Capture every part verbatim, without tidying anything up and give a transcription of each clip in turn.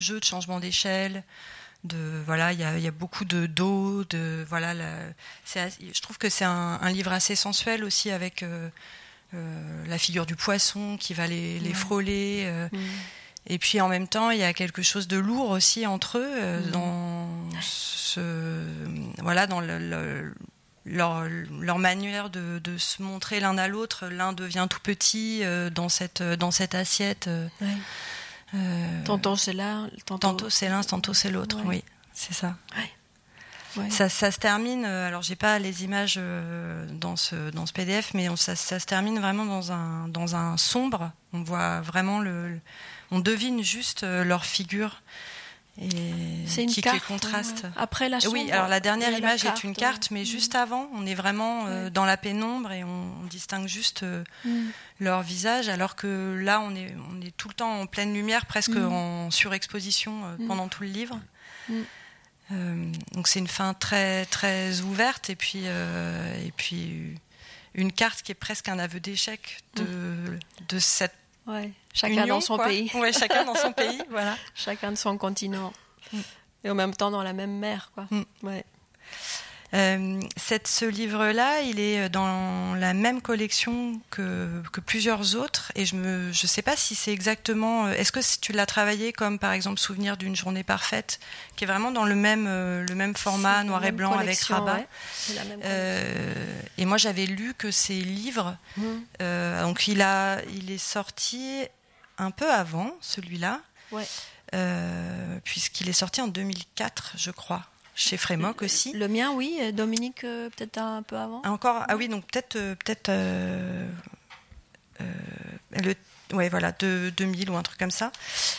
jeu de changement d'échelle. De voilà, il y a, y a beaucoup de d'eau, de voilà. La, c'est, je trouve que c'est un, un livre assez sensuel aussi avec euh, euh, la figure du poisson qui va les, les frôler. Euh, mmh. Et puis en même temps, il y a quelque chose de lourd aussi entre eux euh, mmh. dans ce voilà dans le, le, leur leur manière de, de se montrer l'un à l'autre. L'un devient tout petit euh, dans cette dans cette assiette. Euh, ouais. Euh, tantôt c'est l'un, tantôt... tantôt c'est l'un, tantôt c'est l'autre. Ouais. Oui, c'est ça. Ouais. Ouais. Ça, ça se termine. Alors j'ai pas les images dans ce dans ce P D F, mais on, ça, ça se termine vraiment dans un dans un sombre. On voit vraiment le, on devine juste leur figure et c'est une qui, carte, qui contraste. Après la sombre. Oui, alors la dernière image la carte, est une carte, mais mmh. juste avant, on est vraiment euh, ouais. dans la pénombre et on, on distingue juste euh, mmh. leur visage, alors que là, on est on est tout le temps en pleine lumière, presque mmh. en surexposition euh, mmh. pendant tout le livre. Mmh. Euh, donc c'est une fin très très ouverte et puis euh, et puis une carte qui est presque un aveu d'échec de mmh. de cette ouais. Chacun union, dans son quoi. pays. Ouais, chacun dans son pays, voilà. Chacun de son continent. Mm. Et en même temps dans la même mer, quoi. Mm. Ouais. Euh, cette, ce livre-là, il est dans la même collection que, que plusieurs autres, et je ne je sais pas si c'est exactement... Est-ce que tu l'as travaillé comme, par exemple, Souvenir d'une journée parfaite, qui est vraiment dans le même, le même format, noir et blanc, avec rabat. Ouais. C'est la même euh, et moi, j'avais lu que ces livres... Mm. Euh, donc, il, a, il est sorti un peu avant, celui-là, ouais. euh, puisqu'il est sorti en deux mille quatre, je crois. Chez Frémoc aussi. Le mien, oui. Dominique, euh, peut-être un peu avant. Encore, ah oui, donc peut-être, euh, peut-être, euh, euh, le, ouais, voilà, de deux mille ou un truc comme ça.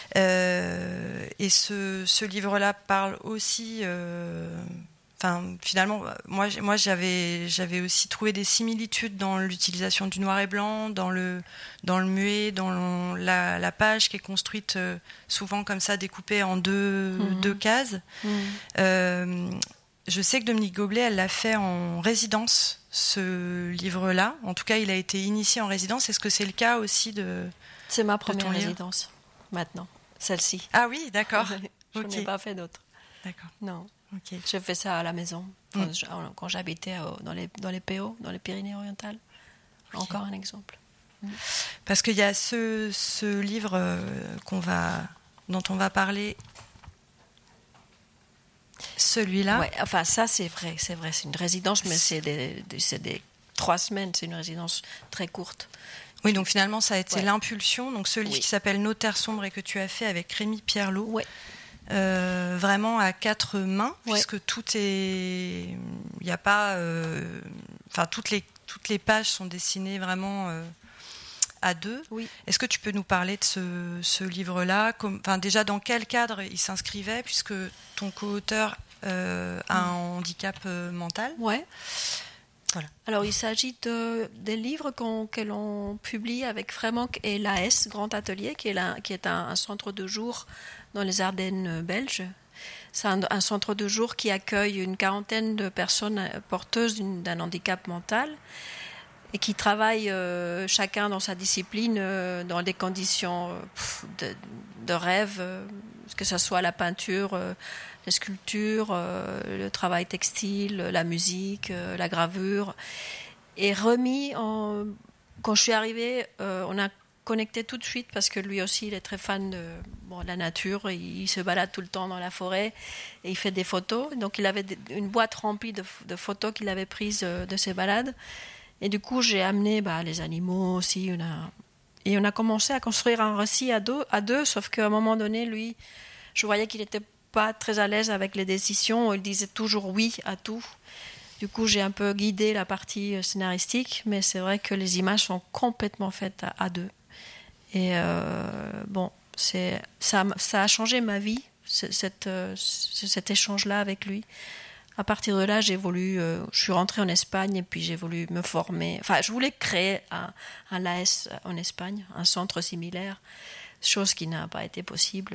Euh, et ce, ce livre-là parle aussi. Euh, Enfin, finalement, moi, moi, j'avais, j'avais aussi trouvé des similitudes dans l'utilisation du noir et blanc, dans le, dans le muet, dans le, la, la page qui est construite euh, souvent comme ça, découpée en deux, mmh. deux cases. Mmh. Euh, je sais que Dominique Goblet, elle l'a fait en résidence, ce livre-là. En tout cas, il a été initié en résidence. Est-ce que c'est le cas aussi de C'est ma première résidence, maintenant, celle-ci. Ah oui, d'accord. Je okay. n'ai pas fait d'autre. D'accord. Non. Okay. J'ai fait ça à la maison, quand, mm. je, quand j'habitais dans les, dans les P O, dans les Pyrénées-Orientales. Okay. Encore un exemple. Mm. Parce qu'il y a ce, ce livre euh, qu'on va, dont on va parler, celui-là. Ouais, enfin, ça, c'est vrai, c'est vrai. C'est une résidence, mais c'est des, des, c'est des trois semaines. C'est une résidence très courte. Oui, donc finalement, ça a été ouais. l'impulsion. Donc ce livre oui. qui s'appelle Notaire sombre et que tu as fait avec Rémi Pierlot. Oui. Euh, vraiment à quatre mains, ouais. puisque tout est, il n'y a pas, euh... enfin toutes les toutes les pages sont dessinées vraiment euh, à deux. Oui. Est-ce que tu peux nous parler de ce, ce livre-là, comme, enfin déjà dans quel cadre il s'inscrivait, puisque ton co-auteur euh, a mmh. un handicap euh, mental. Ouais. Voilà. Alors il s'agit de, des livres qu'on, que l'on publie avec Frémoc et l'A S Grand Atelier, qui est, la, qui est un, un centre de jour dans les Ardennes belges. C'est un, un centre de jour qui accueille une quarantaine de personnes porteuses d'une, d'un handicap mental et qui travaillent euh, chacun dans sa discipline, euh, dans des conditions pff, de, de rêve, euh, que ce soit la peinture, euh, la sculpture, euh, le travail textile, la musique, euh, la gravure. Et remis, en, quand je suis arrivée, euh, on a connecté tout de suite parce que lui aussi il est très fan de bon, la nature, il, il se balade tout le temps dans la forêt et il fait des photos, donc il avait des, une boîte remplie de, de photos qu'il avait prises euh, de ses balades et du coup j'ai amené bah, les animaux aussi, on a, et on a commencé à construire un récit à deux, à deux, sauf qu'à un moment donné lui, je voyais qu'il n'était pas très à l'aise avec les décisions, il disait toujours oui à tout. Du coup, j'ai un peu guidé la partie scénaristique, mais c'est vrai que les images sont complètement faites à, à deux. Et euh, bon, c'est, ça, ça a changé ma vie, cette, euh, cet échange-là avec lui. À partir de là, j'ai voulu, euh, je suis rentrée en Espagne et puis j'ai voulu me former. Enfin, je voulais créer un, un L A S en Espagne, un centre similaire, chose qui n'a pas été possible.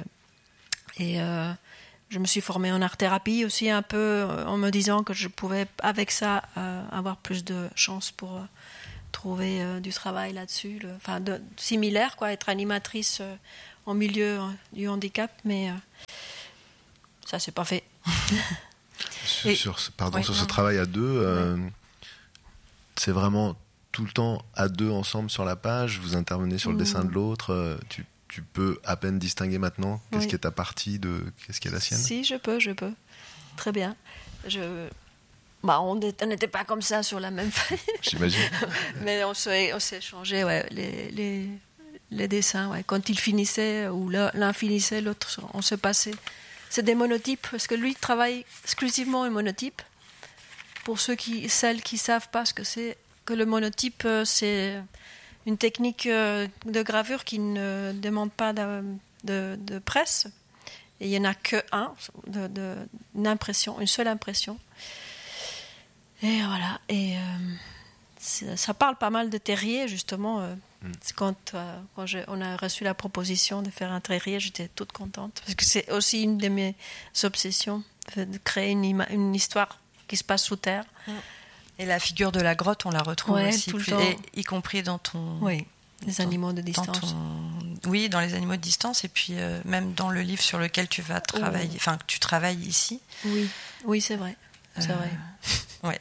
Et euh, je me suis formée en art-thérapie aussi un peu, en me disant que je pouvais, avec ça, euh, avoir plus de chance pour euh, trouver euh, du travail là-dessus, le, enfin de, similaire quoi, être animatrice euh, en milieu euh, du handicap, mais euh, ça c'est pas fait. sur, Et, sur, pardon, oui, sur non, ce non. travail à deux, euh, Ouais. c'est vraiment tout le temps à deux ensemble sur la page, vous intervenez sur le Mmh. dessin de l'autre, euh, tu, tu peux à peine distinguer maintenant qu'est-ce Oui. qui est ta partie de qu'est-ce qui est la sienne. Si, je peux, je peux. Très bien. Je... Bah, on n'était pas comme ça sur la même feuille, J'imagine. mais on s'est, on s'est échangé ouais, les, les, les dessins. Ouais. Quand il finissait, ou l'un, l'un finissait, l'autre, on se passait. C'est des monotypes, parce que lui travaille exclusivement en monotype. Pour ceux qui, celles qui ne savent pas ce que c'est, que le monotype, euh, c'est une technique euh, de gravure qui ne demande pas de, de, de presse. Et il n'y en a que un, de, de, une impression, une seule impression. Et voilà. Et euh, ça parle pas mal de terrier, justement. Euh, mm. Quand, euh, quand je, on a reçu la proposition de faire un terrier, j'étais toute contente. Parce que c'est aussi une de mes obsessions, de créer une, ima- une histoire qui se passe sous terre. Mm. Et la figure de la grotte, on la retrouve ouais, aussi, tout le plus, temps. Et, y compris dans ton... Oui, les ton, animaux de distance. Ton, oui, dans les animaux de distance, et puis euh, même dans le livre sur lequel tu vas travailler, enfin, oh. que tu travailles ici. Oui, oui, c'est vrai. C'est euh, vrai. Ouais.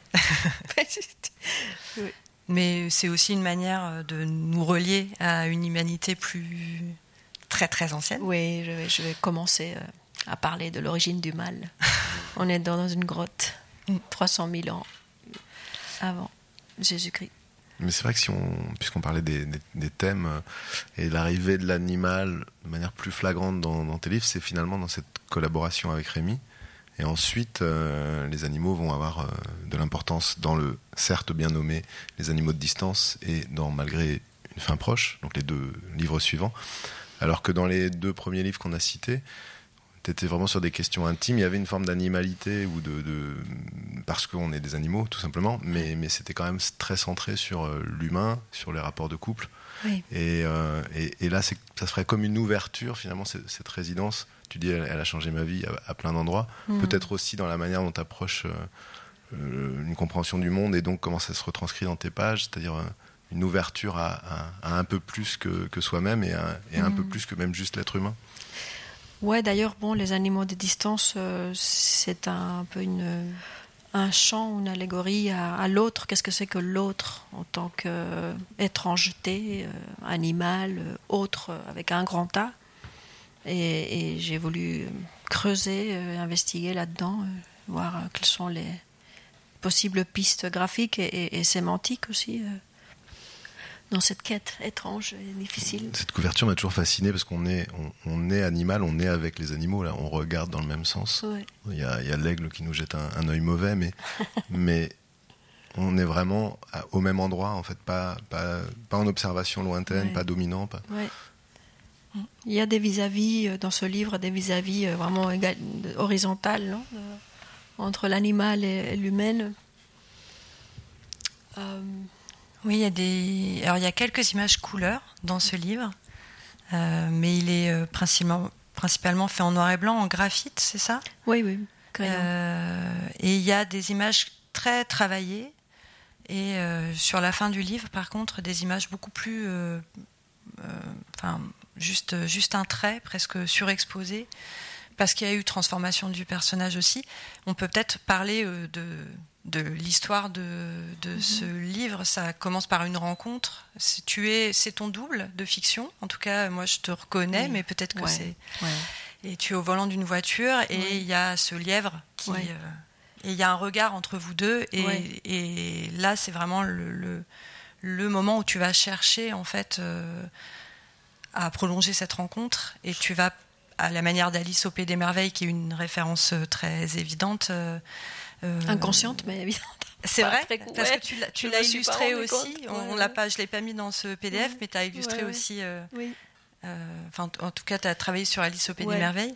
Oui. Mais c'est aussi une manière de nous relier à une humanité plus très très ancienne. Oui, je vais, je vais commencer à parler de l'origine du mal. On est dans une grotte, trois cent mille ans avant Jésus-Christ. Mais c'est vrai que si on, puisqu'on parlait des, des, des thèmes et l'arrivée de l'animal de manière plus flagrante dans, dans tes livres, c'est finalement dans cette collaboration avec Rémi. Et ensuite, euh, les animaux vont avoir euh, de l'importance dans le, certes bien nommé, les animaux de distance et dans Malgré une fin proche, donc les deux livres suivants. Alors que dans les deux premiers livres qu'on a cités, t'étais vraiment sur des questions intimes. Il y avait une forme d'animalité ou de, de parce qu'on est des animaux, tout simplement, mais, mais c'était quand même très centré sur euh, l'humain, sur les rapports de couple. Oui. Et, euh, et, et là, c'est, ça serait comme une ouverture, finalement, cette, cette résidence. Tu dis, elle, elle a changé ma vie à, à plein d'endroits. Mmh. Peut-être aussi dans la manière dont tu approches euh, euh, une compréhension du monde et donc comment ça se retranscrit dans tes pages, c'est-à-dire euh, une ouverture à, à, à un peu plus que, que soi-même et, à, et mmh. un peu plus que même juste l'être humain. Ouais, d'ailleurs, bon, les animaux de distance, euh, c'est un, un peu une, un chant, une allégorie à, à l'autre. Qu'est-ce que c'est que l'autre en tant qu'étrangeté, euh, animal, euh, autre, euh, avec un grand A. Et, et j'ai voulu creuser, euh, investiguer là-dedans, euh, voir euh, quelles sont les possibles pistes graphiques et, et, et sémantiques aussi. Euh. Dans cette quête étrange et difficile. Cette couverture m'a toujours fasciné parce qu'on est, on, on est animal, on est avec les animaux, là, on regarde dans le même sens. Ouais. Il y a, il y a l'aigle qui nous jette un, un œil mauvais, mais, mais on est vraiment à, au même endroit, en fait, pas, pas, pas en observation lointaine, ouais. pas dominant. Pas... Ouais. Il y a des vis-à-vis dans ce livre, des vis-à-vis vraiment égal, horizontales, non, entre l'animal et l'humaine. Euh... Oui, il y a des. Alors, il y a quelques images couleurs dans ce livre, euh, mais il est euh, principalement, principalement fait en noir et blanc, en graphite, c'est ça ? Oui, oui. Euh, et il y a des images très travaillées, et euh, sur la fin du livre, par contre, des images beaucoup plus, euh, euh, enfin, juste, juste un trait, presque surexposé, parce qu'il y a eu transformation du personnage aussi. On peut peut-être parler euh, de. de l'histoire de, de mmh. ce livre. Ça commence par une rencontre. C'est, tu es, c'est ton double de fiction. En tout cas, moi, je te reconnais, oui. mais peut-être que ouais. c'est... Ouais. Et tu es au volant d'une voiture et il ouais. y a ce lièvre qui... Ouais. Euh, et il y a un regard entre vous deux. Et, ouais. et là, c'est vraiment le, le, le moment où tu vas chercher, en fait, euh, à prolonger cette rencontre. Et tu vas, à la manière d'Alice au Pays des Merveilles, qui est une référence très évidente... Euh, Euh, inconsciente mais évidente. C'est vrai très parce ouais. que tu l'as, tu l'as illustré aussi. Compte. On, ouais, on l'a pas, je l'ai pas mis dans ce P D F, ouais. mais tu as illustré ouais, aussi. Euh, oui. euh, enfin, en tout cas, tu as travaillé sur Alice au Pays ouais. des Merveilles.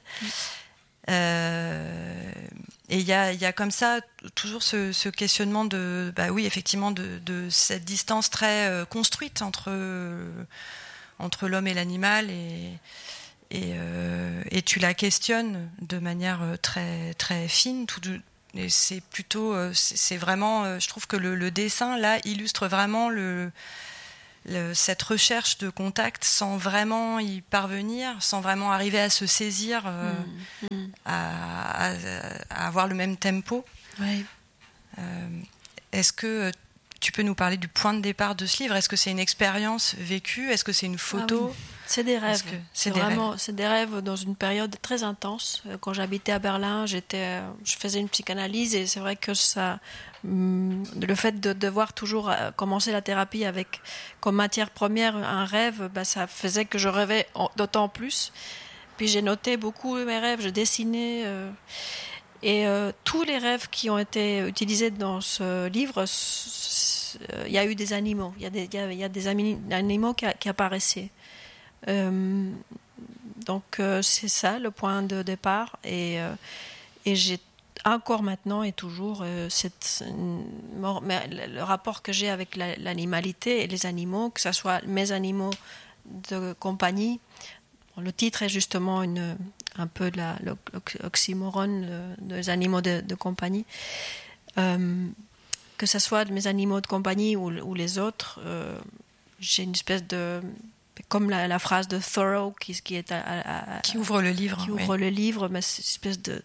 Euh, et il y a, y a comme ça toujours ce, ce questionnement de, bah oui, effectivement, de, de cette distance très euh, construite entre euh, entre l'homme et l'animal et Et, euh, et tu la questionnes de manière très, très fine tout, et c'est plutôt, euh, c'est, c'est vraiment, euh, je trouve que le, le dessin là illustre vraiment le, le, cette recherche de contact sans vraiment y parvenir, sans vraiment arriver à se saisir, euh, mmh. Mmh. À, à, à avoir le même tempo. Ouais. Euh, est-ce que tu peux nous parler du point de départ de ce livre ? Est-ce que c'est une expérience vécue ? Est-ce que c'est une photo ? Ah oui. C'est des rêves. Que c'est, c'est des vraiment, rêves. c'est des rêves dans une période très intense. Quand j'habitais à Berlin, j'étais, je faisais une psychanalyse et c'est vrai que ça, le fait de devoir toujours commencer la thérapie avec comme matière première un rêve, bah ça faisait que je rêvais d'autant plus. Puis j'ai noté beaucoup mes rêves, je dessinais. Euh, Et euh, tous les rêves qui ont été utilisés dans ce livre, il y a eu des animaux. Il y a des, il y a des animaux qui, qui apparaissaient. Euh, donc euh, c'est ça le point de départ. Et, euh, et j'ai encore maintenant et toujours euh, cette, mais le rapport que j'ai avec la, l'animalité et les animaux, que ce soit mes animaux de compagnie. Le titre est justement une, un peu de la, l'oxymorone des animaux de, de compagnie. Euh, que ce soit mes animaux de compagnie ou, ou les autres, euh, j'ai une espèce de... Comme la, la phrase de Thoreau qui, qui, est à, à, à, qui ouvre le livre. Qui ouvre oui. le livre, mais c'est une espèce de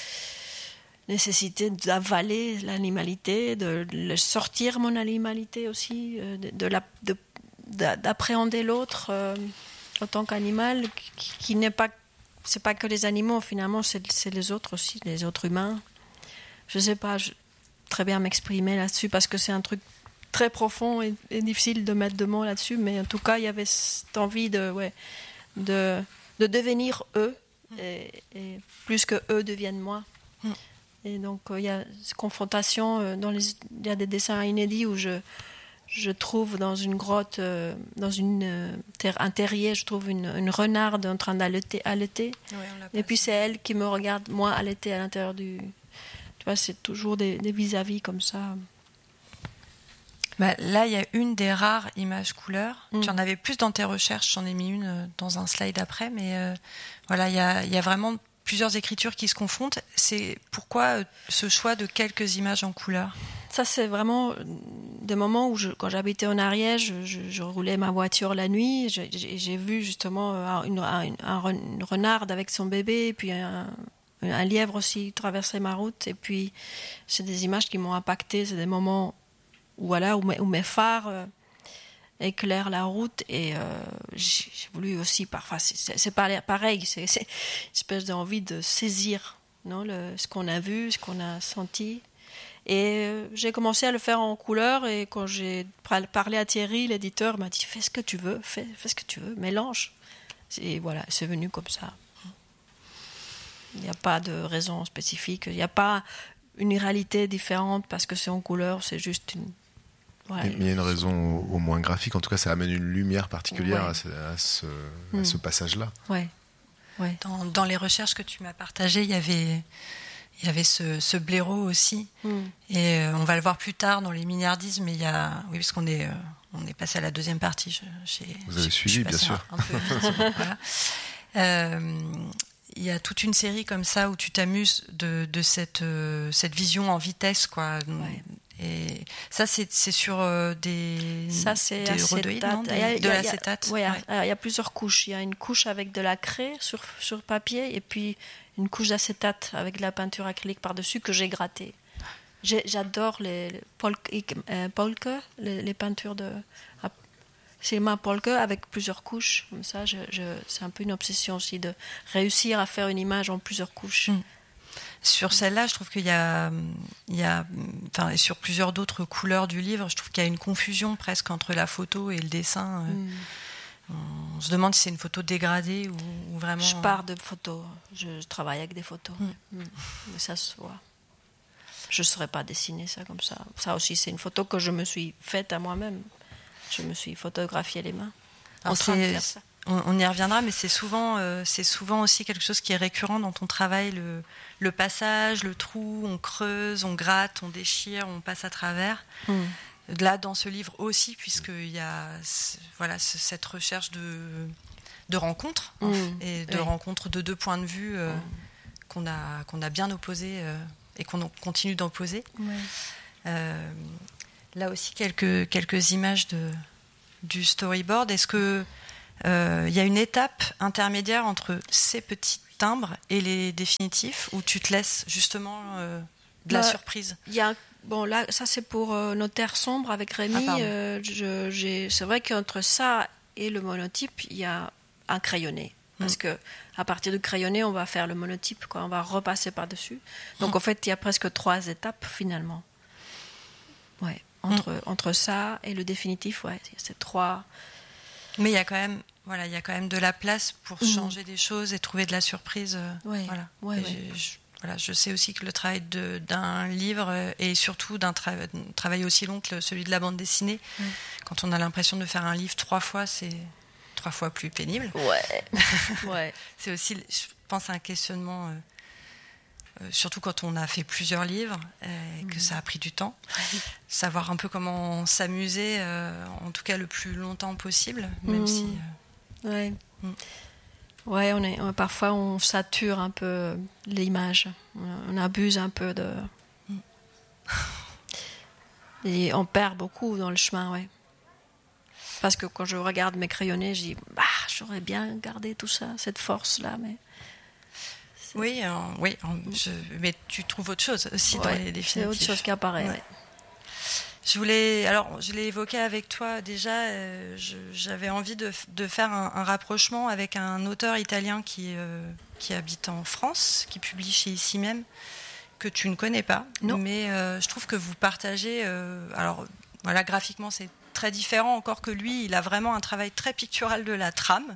nécessité d'avaler l'animalité, de, de sortir mon animalité aussi, de, de la, de, d'appréhender l'autre... Euh, en tant qu'animal, qui, qui n'est pas, c'est pas que les animaux, finalement, c'est, c'est les autres aussi, les autres humains. Je sais pas, je, très bien m'exprimer là-dessus parce que c'est un truc très profond et, et difficile de mettre de mots là-dessus, mais en tout cas, il y avait cette envie de, ouais, de, de devenir eux, et, et plus que eux deviennent moi. Mm. Et donc, il y a cette confrontation, dans les, il y a des dessins inédits où je Je trouve dans une grotte, euh, dans une, euh, ter- un terrier, je trouve une, une renarde en train d'allaiter. allaiter. Oui, et puis c'est elle qui me regarde, moi, allaiter à l'intérieur du... Tu vois, c'est toujours des, des vis-à-vis comme ça. Bah, là, il y a une des rares images couleurs. Mm. Tu en avais plus dans tes recherches, j'en ai mis une euh, dans un slide après, mais euh, voilà, il y a, il y a vraiment plusieurs écritures qui se confondent. C'est pourquoi euh, ce choix de quelques images en couleur ? Ça, c'est vraiment des moments où, je, quand j'habitais en Ariège, je, je, je roulais ma voiture la nuit. Je, j'ai, j'ai vu justement une, une, une renarde avec son bébé, puis un, un lièvre aussi traverser ma route. Et puis, c'est des images qui m'ont impacté. C'est des moments où, voilà, où, mes, où mes phares euh, éclairent la route. Et euh, j'ai, j'ai voulu aussi, parfois, c'est, c'est, c'est pareil, c'est, c'est une espèce d'envie de saisir, non, le, ce qu'on a vu, ce qu'on a senti. Et j'ai commencé à le faire en couleur, et quand j'ai parlé à Thierry, l'éditeur m'a dit fais ce que tu veux, fais, fais ce que tu veux, mélange. Et voilà, c'est venu comme ça. Il n'y a pas de raison spécifique, il n'y a pas une réalité différente parce que c'est en couleur, c'est juste une... Ouais, mais il y a une raison au, au moins graphique, en tout cas ça amène une lumière particulière ouais. à ce, à ce, mmh. à ce passage-là. Ouais. Ouais. Dans, dans les recherches que tu m'as partagées, il y avait... Il y avait ce, ce blaireau aussi, mm. et euh, on va le voir plus tard dans les mignardismes, mais il y a, oui, parce qu'on est, euh, on est passé à la deuxième partie. Je, j'ai, Vous avez j'ai, suivi, bien sûr. Un, un peu vite, voilà. euh, il y a toute une série comme ça où tu t'amuses de, de cette, euh, cette vision en vitesse, quoi. Ouais. Et ça, c'est, c'est sur euh, des, ça, c'est des rhodoïdes, non, des, il y a, de l'acétate. Il y, a, ouais, ouais. il y a plusieurs couches. Il y a une couche avec de la craie sur, sur papier, et puis une couche d'acétate avec de la peinture acrylique par-dessus que j'ai grattée. J'ai, j'adore les, les polka, euh, polka les, les peintures de c'est ma polka avec plusieurs couches. Comme ça, je, je, c'est un peu une obsession aussi de réussir à faire une image en plusieurs couches. Mm. Sur celle-là, je trouve qu'il y a, il y a, enfin, sur plusieurs d'autres couleurs du livre, je trouve qu'il y a une confusion presque entre la photo et le dessin. Mm. On se demande si c'est une photo dégradée ou, ou vraiment... Je pars de photos. Je, je travaille avec des photos. Mm. Mm. Mais ça se voit. Je ne saurais pas dessiner ça comme ça. Ça aussi, c'est une photo que je me suis faite à moi-même. Je me suis photographiée les mains. En train de faire ça. On, on y reviendra, mais c'est souvent, euh, c'est souvent aussi quelque chose qui est récurrent dans ton travail, le, le passage, le trou, on creuse, on gratte, on déchire, on passe à travers. Mm. Là, dans ce livre aussi, puisqu'il y a voilà, cette recherche de, de rencontres, mmh. et de oui. rencontres de deux points de vue euh, mmh. qu'on, a, qu'on a bien opposés euh, et qu'on en- continue d'en poser. Ouais. Euh, là aussi, quelques, quelques images de, du storyboard. Est-ce que euh, y a une étape intermédiaire entre ces petits timbres et les définitifs où tu te laisses justement euh, de la Bah, surprise? Il y a, bon, là, ça c'est pour euh, Nos Terres Sombres avec Rémi. Ah, pardon. Euh, je- j'ai- c'est vrai qu'entre ça et le monotype, il y a un crayonné. Parce Mm. que à partir du crayonné, on va faire le monotype, quoi. On va repasser par-dessus. Donc Mm. en fait, il y a presque trois étapes finalement. Ouais. Entre, Mm. entre ça et le définitif, ouais, c'est trois. Mais il y a quand même, voilà, il y a quand même de la place pour Mhm. changer des choses et trouver de la surprise. euh, Ouais, voilà. ouais, Et ouais. j'ai- je, voilà, je sais aussi que le travail de- d'un livre euh, et surtout d'un tra- d'un travail aussi long que le- celui de la bande dessinée, Mm. quand on a l'impression de faire un livre trois fois, c'est trois fois plus pénible. Ouais. ouais. C'est aussi, je pense, un questionnement, euh, euh, surtout quand on a fait plusieurs livres euh, et que Mhm. ça a pris du temps. Savoir un peu comment s'amuser, euh, en tout cas le plus longtemps possible, même Mhm. si. euh, Ouais. Mm. Ouais, on est, on- parfois on sature un peu l'image. On, on abuse un peu de. Mm. Et on perd beaucoup dans le chemin, ouais. Parce que quand je regarde mes crayonnés, je dis, bah, j'aurais bien gardé tout ça, cette force-là, mais. c'est- Oui, euh, oui euh, je- mais tu trouves autre chose aussi dans Ouais, les c'est définitifs. autre chose qui apparaît. Ouais. Ouais. Je voulais, alors je l'ai évoqué avec toi déjà, euh, je- j'avais envie de, f- de faire un, un rapprochement avec un auteur italien qui, euh, qui habite en France, qui publie chez Ici Même, que tu ne connais pas, Non. mais euh, je trouve que vous partagez, euh, alors voilà, graphiquement c'est très différent, encore que lui, il a vraiment un travail très pictural de la trame.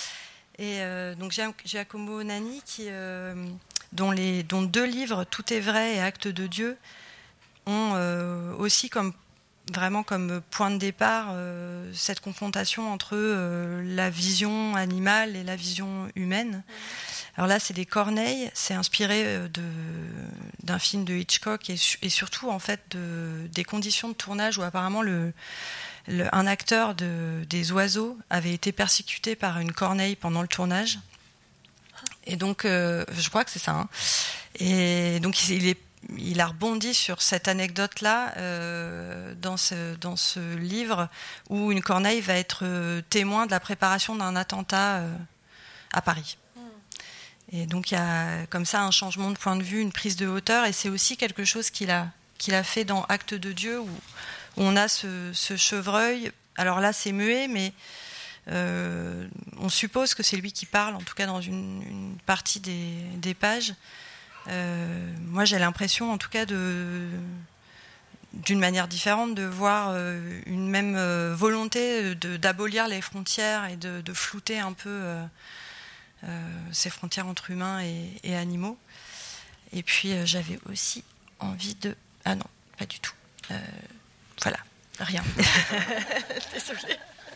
Et euh, donc Gia- Giacomo Nani, qui, euh, dont, les, dont deux livres, Tout est vrai et Acte de Dieu, ont euh, aussi comme vraiment comme point de départ euh, cette confrontation entre euh, la vision animale et la vision humaine. Alors là, c'est des corneilles, c'est inspiré euh, de, d'un film de Hitchcock et, su- et surtout en fait de, des conditions de tournage où apparemment le, le- un acteur de, des oiseaux avait été persécuté par une corneille pendant le tournage. Et donc, euh, je crois que c'est ça. Hein. Et donc, il est il a rebondi sur cette anecdote-là euh, dans, ce, dans ce livre où une corneille va être euh, témoin de la préparation d'un attentat euh, à Paris. Et donc il y a comme ça un changement de point de vue, une prise de hauteur, et c'est aussi quelque chose qu'il a, qu'il a fait dans Acte de Dieu, où, où on a ce, ce chevreuil. Alors là c'est muet, mais euh, on suppose que c'est lui qui parle, en tout cas dans une, une partie des, des pages. Euh, moi j'ai l'impression en tout cas de, d'une manière différente de voir euh, une même euh, volonté de, d'abolir les frontières et de, de flouter un peu euh, euh, ces frontières entre humains et, et animaux. Et puis euh, j'avais aussi envie de... Ah non, pas du tout. Euh, voilà, rien. Désolée.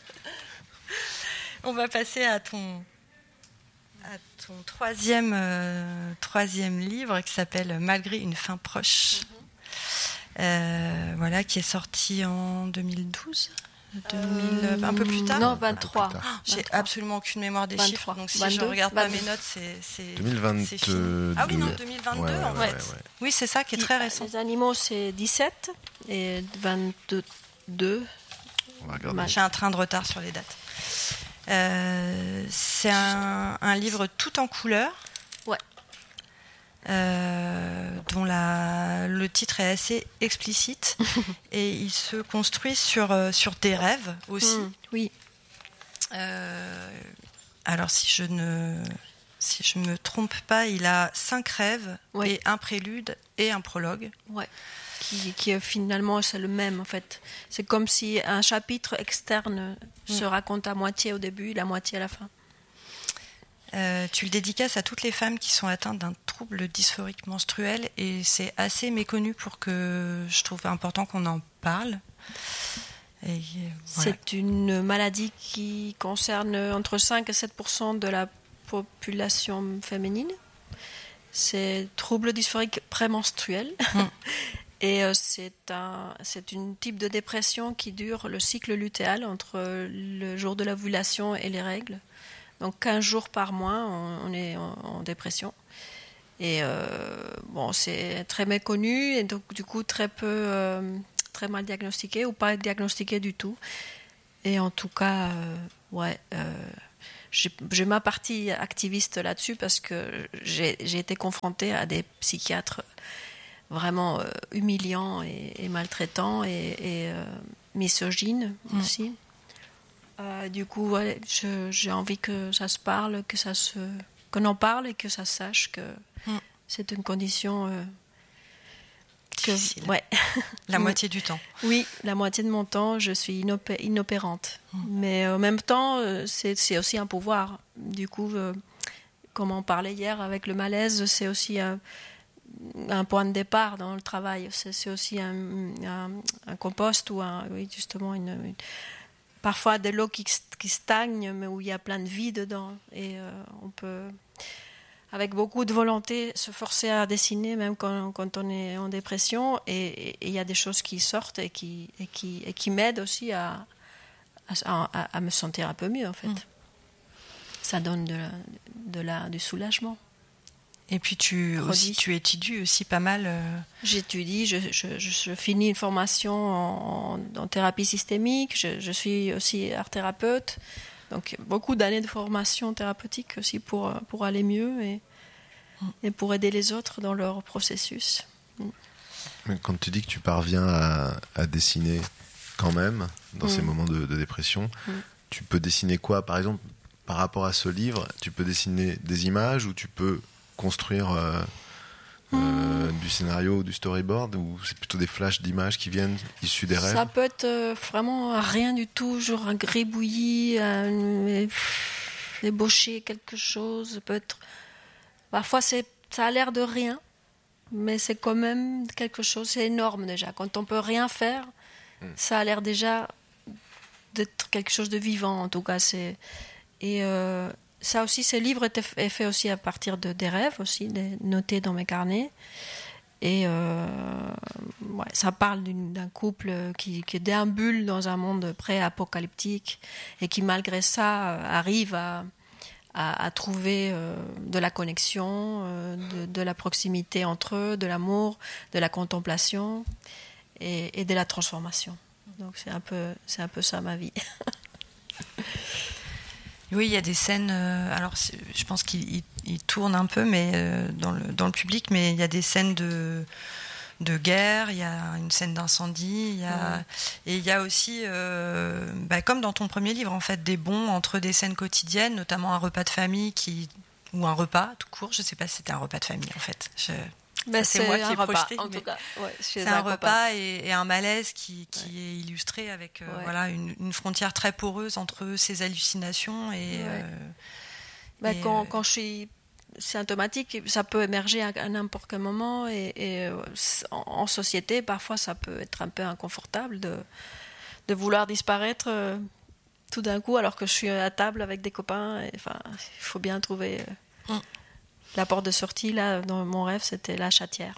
On va passer à ton... à ton troisième, euh, troisième livre qui s'appelle Malgré une fin proche, mm-hmm. euh, voilà, qui est sorti en deux mille douze, deux mille, euh, un peu plus tard. Non, vingt-trois. Plus tard. Oh, j'ai vingt-trois. absolument aucune mémoire des vingt-trois. chiffres, donc si vingt-deux, je regarde pas vingt-deux. mes notes, c'est, c'est, deux mille vingt-deux. c'est fini. Ah oui, non, deux mille vingt-deux Ouais, ouais, en ouais, fait. ouais, ouais. Oui, c'est ça qui est très récent. Les animaux, c'est dix-sept et vingt-deux. On va regarder. Mal. J'ai un train de retard sur les dates. Euh, c'est un, un livre tout en couleur. Ouais. Euh, dont la, le titre est assez explicite et il se construit sur, euh, sur des rêves aussi. Mmh, oui. Euh, alors si je ne si je me trompe pas, il a cinq rêves Ouais. et un prélude et un prologue. Ouais. Qui, qui euh, finalement c'est le même en fait. C'est comme si un chapitre externe se Mm. raconte à moitié au début, la moitié à la fin. Euh, tu le dédicaces à toutes les femmes qui sont atteintes d'un trouble dysphorique menstruel et c'est assez méconnu pour que je trouve important qu'on en parle. Et, euh, voilà. C'est une maladie qui concerne entre cinq et sept pour cent de la population féminine. C'est trouble dysphorique prémenstruel. Mm. Et euh, c'est un, c'est une type de dépression qui dure le cycle lutéal entre le jour de l'ovulation et les règles. Donc quinze jours par mois, on, on est en, en dépression. Et euh, bon, c'est très méconnu et donc du coup très peu, euh, très mal diagnostiqué ou pas diagnostiqué du tout. Et en tout cas, euh, ouais, euh, j'ai, j'ai ma partie activiste là-dessus parce que j'ai, j'ai été confrontée à des psychiatres vraiment euh, humiliants et, et maltraitants et, et euh, misogynes mmh. aussi. Euh, du coup, ouais, je, j'ai envie que ça se parle, que ça se, qu'on en parle et que ça se sache que mmh. c'est une condition euh, que, difficile. Ouais. La moitié du temps. Oui, la moitié de mon temps, je suis inopé- inopérante. Mmh. Mais en même temps, c'est, c'est aussi un pouvoir. Du coup, euh, comme on parlait hier avec le malaise, c'est aussi un, un point de départ dans le travail. C'est, c'est aussi un, un, un compost ou un, oui, justement une, une parfois de l'eau qui, qui stagne, mais où il y a plein de vie dedans. Et euh, on peut, avec beaucoup de volonté, se forcer à dessiner, même quand, quand on est en dépression. Et il y a des choses qui sortent et qui, et qui, et qui m'aident aussi à, à, à, à me sentir un peu mieux, en fait. Mm. Ça donne de la, de la, du soulagement. Et puis tu, aussi, tu étudies aussi pas mal. Euh... J'étudie, je, je, je, je finis une formation en, en thérapie systémique, je, je suis aussi art thérapeute, donc beaucoup d'années de formation thérapeutique aussi pour, pour aller mieux et, mm. et pour aider les autres dans leur processus. Mm. Mais quand tu dis que tu parviens à, à dessiner quand même, dans mm. ces moments de, de dépression, mm. tu peux dessiner quoi? Par exemple, par rapport à ce livre, tu peux dessiner des images ou tu peux construire euh, euh, mmh. du scénario ou du storyboard, ou c'est plutôt des flashs d'images qui viennent issus des rêves? Ça peut être euh, vraiment rien du tout, genre un gribouillis, un, ébaucher quelque chose. Peut être... Parfois, c'est, ça a l'air de rien, mais c'est quand même quelque chose, c'est énorme déjà. Quand on peut rien faire, mmh. ça a l'air déjà d'être quelque chose de vivant, en tout cas. C'est... Et... Euh, Ça aussi, ce livre est fait aussi à partir de, des rêves, aussi, des, notés dans mes carnets. Et euh, ouais, ça parle d'une, d'un couple qui, qui déambule dans un monde pré-apocalyptique et qui, malgré ça, arrive à, à, à trouver euh, de la connexion, euh, de, de la proximité entre eux, de l'amour, de la contemplation et, et de la transformation. Donc c'est un peu, c'est un peu ça ma vie. Oui, il y a des scènes. Euh, alors, je pense qu'il il, il tourne un peu, mais euh, dans le dans le public, mais il y a des scènes de de guerre. Il y a une scène d'incendie. Il y a mmh. et il y a aussi, euh, bah, comme dans ton premier livre, en fait, des bonds entre des scènes quotidiennes, notamment un repas de famille qui ou un repas tout court. Je sais pas si c'était un repas de famille, en fait. Je, Mais c'est, c'est moi qui ai projeté. En tout cas, ouais, c'est un, un repas et, et un malaise qui, qui ouais. est illustré avec euh, ouais. voilà, une, une frontière très poreuse entre ces hallucinations et. Ouais. Euh, bah, et quand, euh, quand je suis symptomatique, ça peut émerger à, à n'importe quel moment et, et euh, en, en société, parfois, ça peut être un peu inconfortable de, de vouloir disparaître euh, tout d'un coup alors que je suis à table avec des copains. Et, enfin, il faut bien trouver. Euh, mm. La porte de sortie, là, dans mon rêve, c'était la chatière.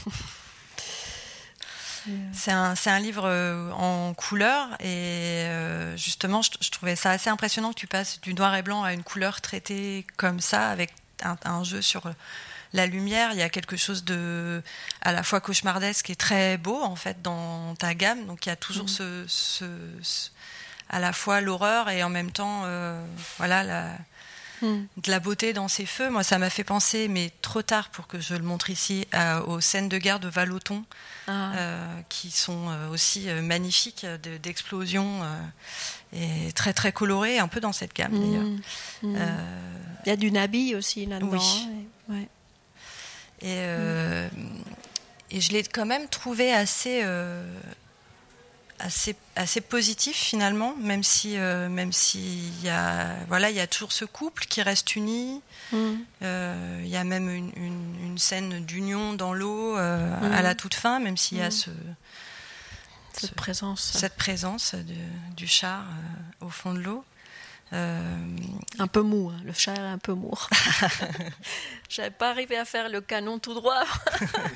c'est, un, c'est un livre en couleur et euh, justement, je, je trouvais ça assez impressionnant que tu passes du noir et blanc à une couleur traitée comme ça, avec un, un jeu sur la lumière. Il y a quelque chose de à la fois cauchemardesque et très beau, en fait, dans ta gamme. Donc, il y a toujours mmh. ce, ce, ce, à la fois l'horreur et en même temps, euh, voilà, la... de la beauté dans ces feux. Moi, ça m'a fait penser, mais trop tard pour que je le montre ici, à, aux scènes de guerre de Vallotton, ah. euh, qui sont euh, aussi euh, magnifiques, de, d'explosions euh, et très très colorées, un peu dans cette gamme mmh. d'ailleurs. Mmh. Euh... Il y a du Nabi aussi là-dedans. Oui. Et, ouais. et, euh, mmh. et je l'ai quand même trouvé assez... Euh, Assez, assez positif finalement, même si euh, même si il y a voilà il y a toujours ce couple qui reste uni. Mm. Euh, il y a même une, une, une scène d'union dans l'eau euh, mm. à la toute fin, même s'il y a mm. ce, cette ce présence cette présence de, du char euh, au fond de l'eau. Euh... Un peu mou, hein. Le char est un peu mou. J'avais pas arrivé à faire le canon tout droit.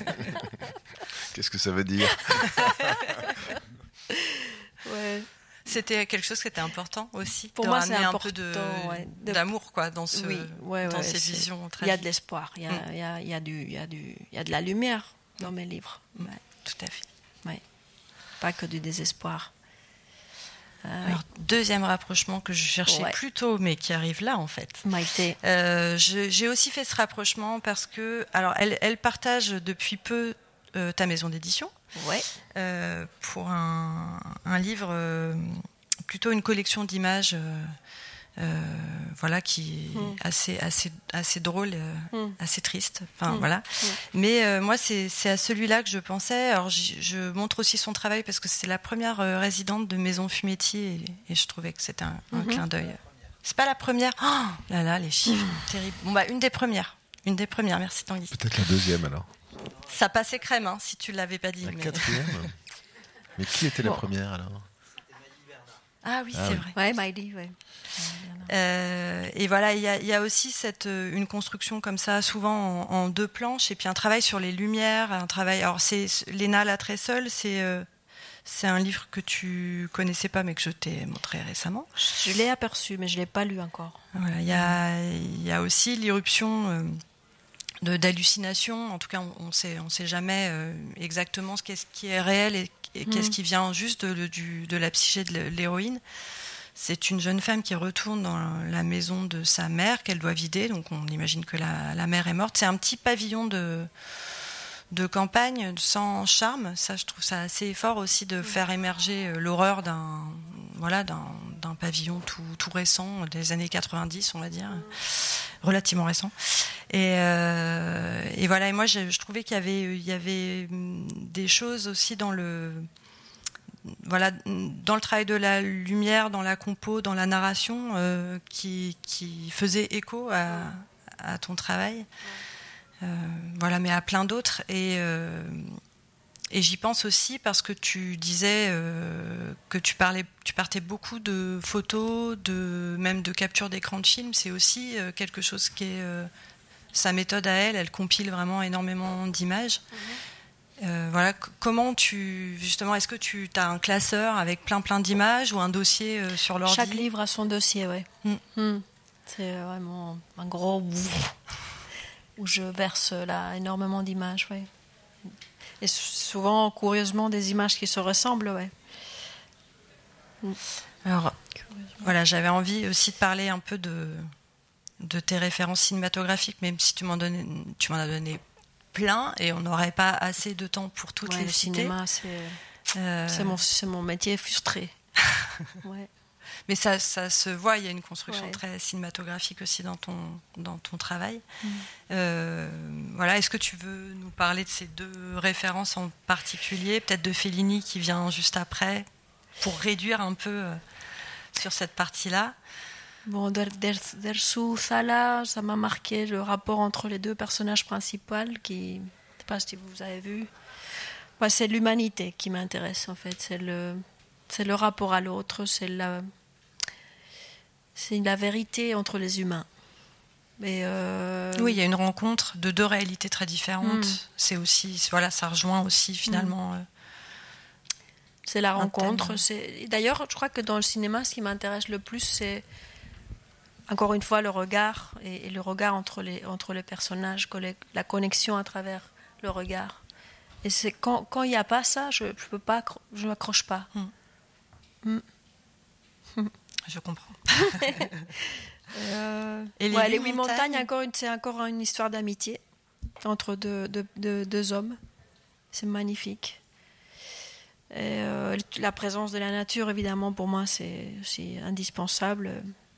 Qu'est-ce que ça veut dire? Ouais. C'est c'était quelque chose qui était important aussi. Pour de moi, c'est ramener important, un peu de, ouais, de- d'amour, quoi, dans, ce, Oui, ouais, dans ouais, ces c'est- visions Il y a de tragiques. l'espoir, il y a, Mm. il y a, il y a du, il y a du, il y a de la lumière dans mes livres. Mm. Ouais, Tout à fait. ouais. Pas que du désespoir. Euh, Alors, deuxième rapprochement que je cherchais Ouais. plus tôt, mais qui arrive là, en fait. Maïté. Euh, je- j'ai aussi fait ce rapprochement parce que, alors, elle, elle partage depuis peu euh, ta maison d'édition Ouais. euh, pour un, un livre, euh, plutôt une collection d'images, euh, euh, voilà, qui est Mm. assez, assez, assez drôle, euh, Mm. assez triste. Enfin, Mm. voilà. Mm. Mais euh, moi, c'est, c'est à celui-là que je pensais. Alors, j- je montre aussi son travail parce que c'est la première euh, résidente de Maison Fumetti et, et je trouvais que c'était un, un Mhm. clin d'œil. C'est pas la première. Oh là là, les chiffres, terribles. Bon, bah, une des premières. Une des premières, merci Tanguy. Peut-être la deuxième alors. Ça passait crème, hein, si tu l'avais pas dit. La mais- quatrième. Mais qui était la Bon. première alors? Ah oui, Ah c'est oui. vrai. Ouais, Maïli, ouais. Euh, et voilà, il y a, il y a aussi cette, euh, une construction comme ça, souvent en, en deux planches, et puis un travail sur les lumières, un travail. Alors, c'est Léna la très seule, c'est euh, c'est un livre que tu connaissais pas, mais que je t'ai montré récemment. Je l'ai aperçu, mais je l'ai pas lu encore. Voilà, il y a, il y a aussi l'irruption euh, de d'hallucinations. En tout cas, on, on sait, on sait jamais euh, exactement ce qui est, ce qui est réel et, et qu'est-ce Mm. qui vient juste de, de, du- de la psyché de l'héroïne. C'est une jeune femme qui retourne dans la maison de sa mère qu'elle doit vider. Donc on imagine que la, la mère est morte. C'est un petit pavillon de, de campagne sans charme. Ça, je trouve ça assez fort aussi de faire émerger euh, l'horreur d'un voilà, d'un, d'un pavillon tout, tout récent, des années quatre-vingt-dix, on va dire, relativement récent. Et, euh, et voilà. Et moi, je, je trouvais qu'il y avait, il y avait hum, des choses aussi dans le voilà, dans le travail de la lumière, dans la compo, dans la narration, euh, qui, qui faisait écho à, à ton travail. Euh, voilà, mais à plein d'autres. Et, euh, et j'y pense aussi parce que tu disais euh, que tu parlais, tu partais beaucoup de photos, de même de capture d'écran de films. C'est aussi euh, quelque chose qui est euh, sa méthode à elle. Elle compile vraiment énormément d'images. Euh, voilà, c- comment tu justement, est-ce que tu as un classeur avec plein plein d'images ou un dossier euh, sur l'ordi? Chaque livre a son dossier, ouais. Mm. Mm. C'est vraiment un gros où je verse là énormément d'images, ouais. Et souvent, curieusement, des images qui se ressemblent, ouais. Alors voilà, j'avais envie aussi de parler un peu de de tes références cinématographiques, même si tu m'en donnais, tu m'en as donné plein et on n'aurait pas assez de temps pour toutes Ouais, les le citer. cinéma, c'est Euh, c'est mon, c'est mon métier frustré. Ouais. Mais ça, ça se voit, il y a une construction Ouais. très cinématographique aussi dans ton, dans ton travail. Mm. Euh, voilà, est-ce que tu veux nous parler de ces deux références en particulier, peut-être de Fellini qui vient juste après, pour réduire un peu euh, sur cette partie-là? Bon, Der- Der- Dersu Sala, ça m'a marqué le rapport entre les deux personnages principaux qui, je ne sais pas si vous avez vu, bah, c'est l'humanité qui m'intéresse en fait, c'est le, c'est le rapport à l'autre, c'est la, c'est la vérité entre les humains. Mais euh, Oui, il y a une rencontre de deux réalités très différentes. Mm. C'est aussi, voilà, ça rejoint aussi finalement. euh, c'est la un rencontre. thème. C'est... D'ailleurs, je crois que dans le cinéma, ce qui m'intéresse le plus, c'est encore une fois le regard et, et le regard entre les, entre les personnages, colle- la connexion à travers le regard. Et c'est quand quand il n'y a pas ça, je je peux pas, accro- je m'accroche pas. Je comprends. Euh, Et les ouais, huit les huit montagnes montagnes, encore une, c'est encore une histoire d'amitié entre deux, deux, deux, deux hommes. C'est magnifique. Et, euh, la présence de la nature, évidemment, pour moi, c'est, c'est indispensable.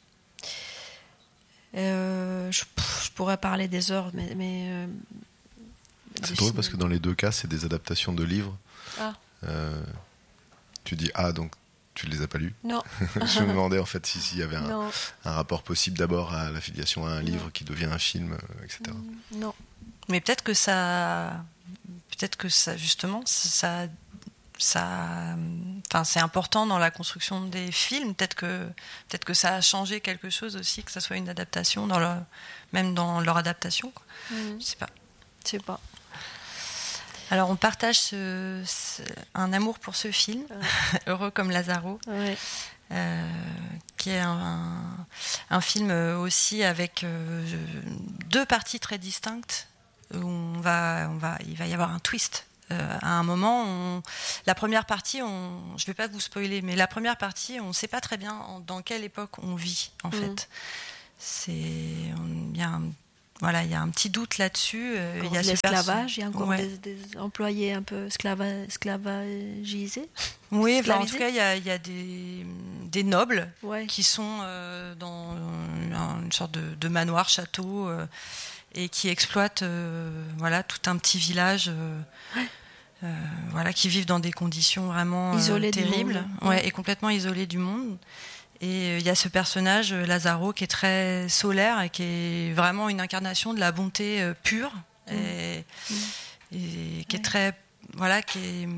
Euh, je, pff, je pourrais parler des heures, mais... mais euh, C'est du drôle parce que cinéma. dans les deux cas, c'est des adaptations de livres. Ah, Euh, tu dis ah donc tu les as pas lus. non, Je me demandais en fait si- s'il y avait un, non, un rapport possible d'abord à l'affiliation à un livre qui devient un film, euh, et cetera. non. Mais peut-être que ça, peut-être que ça, justement, ça, ça, enfin, c'est important dans la construction des films. Peut-être que, peut-être que ça a changé quelque chose aussi, que ça soit une adaptation dans leur, même dans leur adaptation, quoi. Mhm. Je sais pas. Je sais pas. Alors on partage ce, ce, un amour pour ce film, ouais. Heureux comme Lazaro, ouais. euh, qui est un, un, un film aussi avec euh, deux parties très distinctes, où on va, on va, il va y avoir un twist. Euh, à un moment, on, la première partie, on, je ne vais pas vous spoiler, mais la première partie, on ne sait pas très bien en, dans quelle époque on vit, en mmh. fait. C'est, il y a un Voilà, il y a un petit doute là-dessus. Euh, il y a l'esclavage, il y a encore ouais. des, des employés un peu esclava, esclavagisés. Oui, enfin, en tout cas, il y a, il y a des, des nobles ouais. qui sont euh, dans une sorte de, de manoir, château, euh, et qui exploitent euh, voilà, tout un petit village, euh, ouais. euh, voilà, qui vivent dans des conditions vraiment euh, terribles, ouais, ouais. et complètement isolés du monde. Et il y a ce personnage, Lazaro, qui est très solaire et qui est vraiment une incarnation de la bonté euh, pure mmh. et, mmh. et qui ouais. est très, voilà, qui est,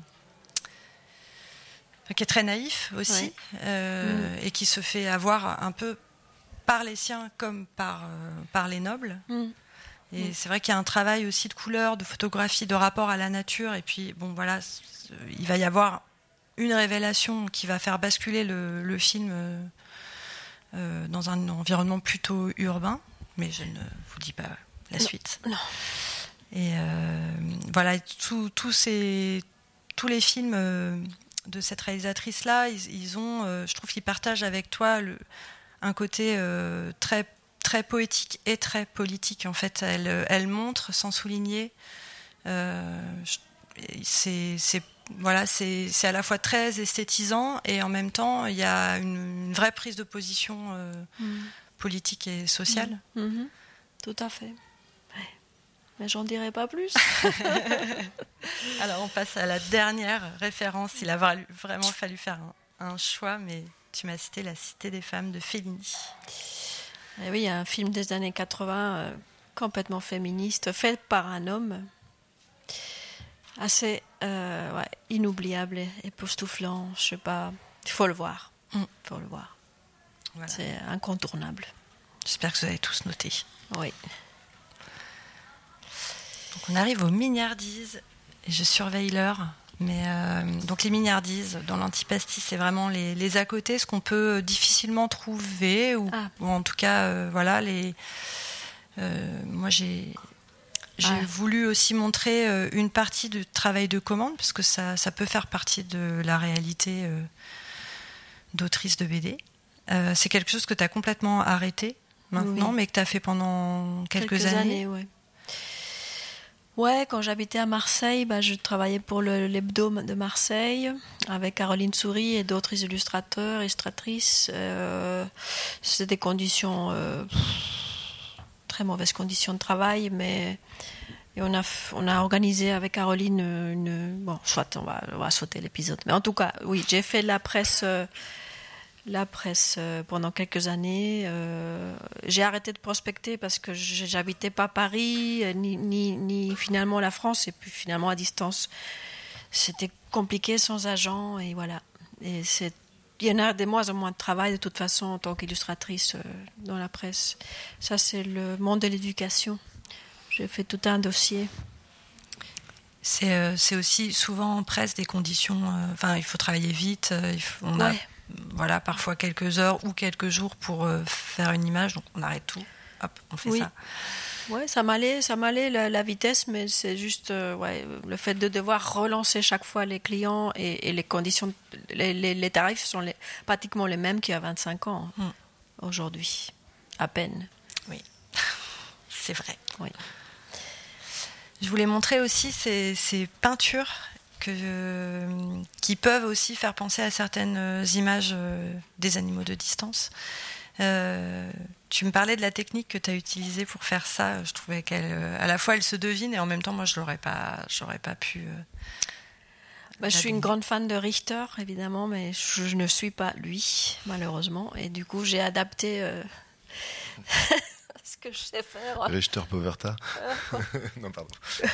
qui est très naïf aussi ouais. euh, mmh. et qui se fait avoir un peu par les siens comme par, euh, par les nobles. Mmh. Et mmh. c'est vrai qu'il y a un travail aussi de couleur, de photographie, de rapport à la nature. Et puis, bon, voilà, il va y avoir une révélation qui va faire basculer le, le film euh, euh, dans un environnement plutôt urbain, mais je ne vous dis pas la non, suite. Non. Et euh, voilà, tout, tout ces, tous les films euh, de cette réalisatrice-là, ils, ils ont, euh, je trouve qu'ils partagent avec toi le, un côté euh, très, très poétique et très politique. En fait, elle, elle montre sans souligner. Euh, c'est, c'est Voilà, c'est, c'est à la fois très esthétisant et en même temps, il y a une, une vraie prise de position euh, mmh. politique et sociale. Mmh. Mmh. Tout à fait. Ouais. Mais j'en dirai pas plus. Alors, on passe à la dernière référence. Il a vraiment fallu faire un, un choix, mais tu m'as cité La Cité des femmes de Fellini. Et oui, un film des années quatre-vingts, euh, complètement féministe, fait par un homme. Assez euh, ouais, inoubliable, époustouflant, je sais pas. Il faut le voir. Il mm. faut le voir. Voilà. C'est incontournable. J'espère que vous avez tous noté. Oui. Donc on arrive aux mignardises et je surveille l'heure. Mais euh, donc les mignardises dans l'antipastis, c'est vraiment les, les à côté, ce qu'on peut difficilement trouver ou, ah. ou en tout cas, euh, voilà les. Euh, moi j'ai. J'ai ah. voulu aussi montrer euh, une partie du travail de commande, parce que ça, ça peut faire partie de la réalité euh, d'autrice de B D. Euh, c'est quelque chose que tu as complètement arrêté maintenant, oui. mais que tu as fait pendant quelques, quelques années. années ouais. ouais, quand j'habitais à Marseille, bah, je travaillais pour le, l'hebdo de Marseille, avec Caroline Souris et d'autres illustrateurs, illustratrices. Euh, c'était des conditions... Euh, très mauvaises conditions de travail, mais et on a on a organisé avec Caroline une, une bon soit on va on va sauter l'épisode, mais en tout cas oui, j'ai fait la presse euh, la presse euh, pendant quelques années. Euh, j'ai arrêté de prospecter parce que j'habitais pas Paris ni ni ni finalement la France, et puis finalement à distance c'était compliqué sans agent, et voilà, et c'est il y en a de moins en moins de travail de toute façon en tant qu'illustratrice euh, dans la presse. Ça, c'est le monde de l'éducation. J'ai fait tout un dossier. C'est, euh, c'est aussi souvent en presse des conditions... Enfin, euh, il faut travailler vite. Euh, il faut, on ouais. a voilà, parfois quelques heures ou quelques jours pour euh, faire une image. Donc, on arrête tout. Hop, on fait oui. ça. Ouais, ça m'allait, ça m'allait la, la vitesse, mais c'est juste euh, ouais, le fait de devoir relancer chaque fois les clients et, et les conditions, les, les, les tarifs sont les, pratiquement les mêmes qu'il y a vingt-cinq ans mm. aujourd'hui, à peine. Oui, c'est vrai. Oui. Je voulais montrer aussi ces, ces peintures que, qui peuvent aussi faire penser à certaines images euh, des animaux de distance. Euh, tu me parlais de la technique que tu as utilisée pour faire ça. Je trouvais qu'elle, à la fois, elle se devine et en même temps, moi, je l'aurais pas, j'aurais pas pu. Euh, bah, je suis une grande fan de Richter, évidemment, mais je, je ne suis pas lui, malheureusement. Et du coup, j'ai adapté euh, ce que je sais faire. Richter Poverta. Non, pardon.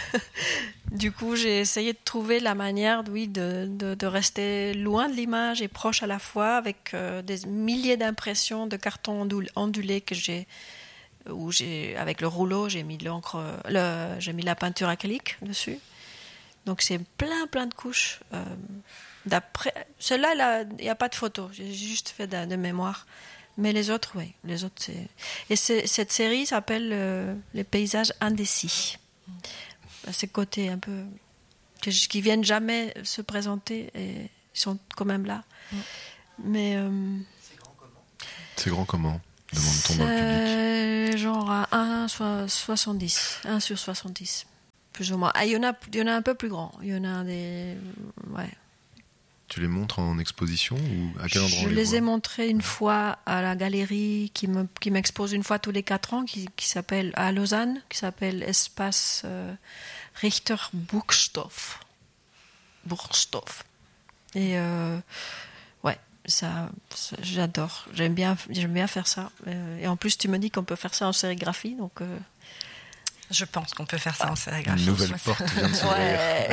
Du coup, j'ai essayé de trouver la manière, oui, de, de, de rester loin de l'image et proche à la fois, avec euh, des milliers d'impressions de carton ondul, ondulé que j'ai, où j'ai, avec le rouleau, j'ai mis de l'encre, le, j'ai mis la peinture acrylique dessus. Donc c'est plein, plein de couches. Euh, d'après Celle-là, il n'y a pas de photo. J'ai juste fait de, de mémoire. Mais les autres, oui. Les autres, c'est... Et c'est, cette série s'appelle euh, Les paysages indécis. C'est côté un peu... qui ne viennent jamais se présenter et ils sont quand même là. Mm. Mais... Euh, c'est grand comment C'est grand comment demande-t-on dans le public. Genre à un virgule soixante-dix. un sur soixante-dix. Plus ou moins. Ah, il y en a, il y en a un peu plus grand. Il y en a des... Ouais. Tu les montres en exposition ou à quel endroit Je on les, les voit ai montrés une fois à la galerie qui, me, qui m'expose une fois tous les quatre ans, qui, qui s'appelle à Lausanne, qui s'appelle Espace euh, Richter Burgstoff. Burgstoff. Et euh, ouais, ça, ça, j'adore. J'aime bien, j'aime bien faire ça. Et en plus, tu me dis qu'on peut faire ça en sérigraphie, donc. Euh... Je pense qu'on peut faire ça en sérigraphie. Une nouvelle porte vient de s'ouvrir. Ouais.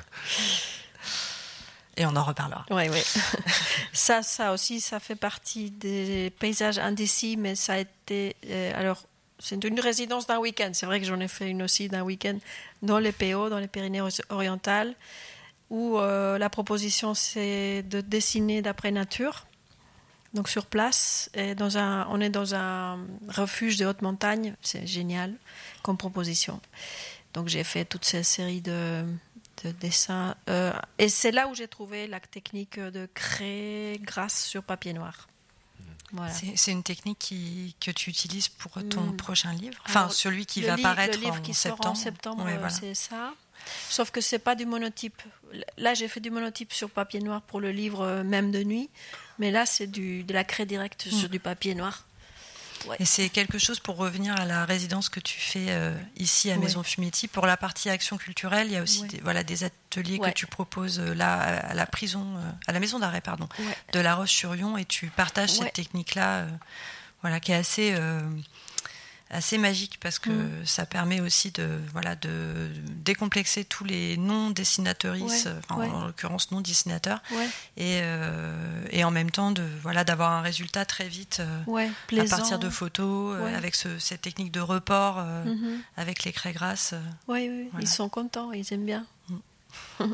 Et on en reparlera. Oui, oui. ça, ça aussi, ça fait partie des paysages indécis, mais ça a été... Euh, alors, c'est une résidence d'un week-end. C'est vrai que j'en ai fait une aussi d'un week-end dans les P O, dans les Pyrénées-Orientales, où euh, la proposition, c'est de dessiner d'après nature. Donc, sur place, et dans un, on est dans un refuge de haute montagne. C'est génial comme proposition. Donc, j'ai fait toute cette série de... de dessin. Euh, et c'est là où j'ai trouvé la technique de créer grâce sur papier noir. Voilà. C'est, c'est une technique qui, que tu utilises pour ton mmh. prochain livre. Enfin, Alors, celui qui le va li- paraître le livre en qui septembre. Sort en septembre, ouais, voilà. C'est ça. Sauf que c'est pas du monotype. Là, j'ai fait du monotype sur papier noir pour le livre Même de nuit, mais là, c'est du, de la craie directe mmh. sur du papier noir. Ouais. Et c'est quelque chose, pour revenir à la résidence que tu fais euh, ici à Maison ouais. Fumetti, pour la partie action culturelle, il y a aussi ouais. des, voilà, des ateliers ouais. que tu proposes euh, là à, à la prison, euh, à la maison d'arrêt pardon, ouais. de La Roche-sur-Yon, et tu partages ouais. cette technique-là, euh, voilà, qui est assez, euh, assez magique, parce que mmh. ça permet aussi de, voilà, de décomplexer tous les non-dessinatrices, ouais. enfin, ouais. en l'occurrence non-dessinateurs, ouais. et, euh, et en même temps de, voilà, d'avoir un résultat très vite euh, ouais, à partir de photos, ouais. euh, avec ce, cette technique de report, euh, mmh. avec les craies grasses. Euh, oui, oui. Voilà. Ils sont contents, ils aiment bien. Mmh.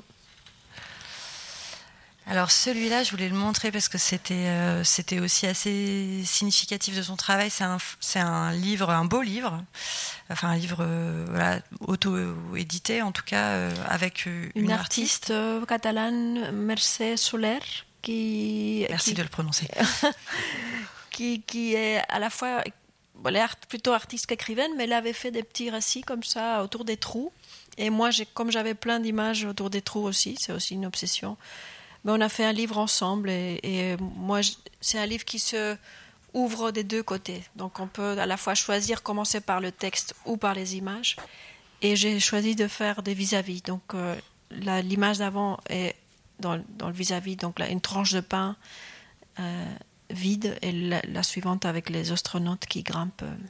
Alors celui-là, je voulais le montrer parce que c'était, euh, c'était aussi assez significatif de son travail. C'est un, c'est un livre, un beau livre, enfin un livre euh, voilà, auto-édité en tout cas, euh, avec une, une artiste, artiste euh, catalane, Mercè Soler, qui... Merci qui, de le prononcer. qui, qui est à la fois, bon, elle est art, plutôt artiste qu'écrivaine, mais elle avait fait des petits récits comme ça autour des trous. Et moi, j'ai, comme j'avais plein d'images autour des trous aussi, c'est aussi une obsession. Mais on a fait un livre ensemble et, et moi, je, c'est un livre qui se ouvre des deux côtés. Donc on peut à la fois choisir commencer par le texte ou par les images. Et j'ai choisi de faire des vis-à-vis. Donc euh, la, l'image d'avant est dans, dans le vis-à-vis, donc là, une tranche de pain euh, vide, et la, la suivante avec les astronautes qui grimpent. Euh.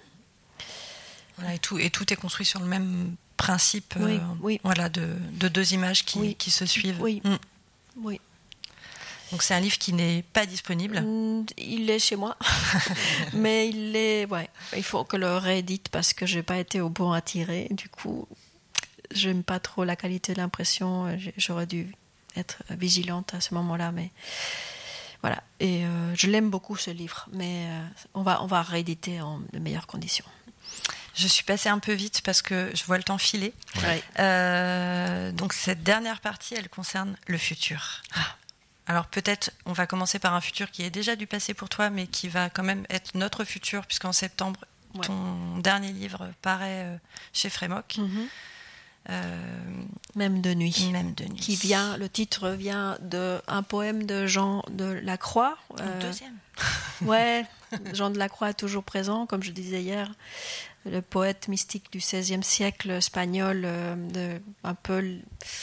Voilà, et, tout, et tout est construit sur le même principe, oui, euh, oui. Voilà, de, de deux images qui, oui. qui se suivent. Oui, mmh. oui. Donc c'est un livre qui n'est pas disponible. Il est chez moi, mais il est, ouais, il faut que le réédite parce que j'ai pas été au bon à tirer. Du coup, j'aime pas trop la qualité de l'impression. J'aurais dû être vigilante à ce moment-là, mais voilà. Et euh, je l'aime beaucoup ce livre, mais euh, on va on va rééditer en de meilleures conditions. Je suis passée un peu vite parce que je vois le temps filer. Ouais. Euh, donc cette dernière partie, elle concerne le futur. Ah. Alors peut-être on va commencer par un futur qui est déjà du passé pour toi, mais qui va quand même être notre futur, puisqu'en septembre, ouais. ton dernier livre paraît chez Frémok. Mm-hmm. Euh, Même de nuit. Même de nuit. Qui vient, le titre vient d'un poème de Jean de Lacroix. Le euh, deuxième. Ouais, Jean de Lacroix est toujours présent, comme je disais hier. Le poète mystique du seizième siècle espagnol, euh, de, un peu...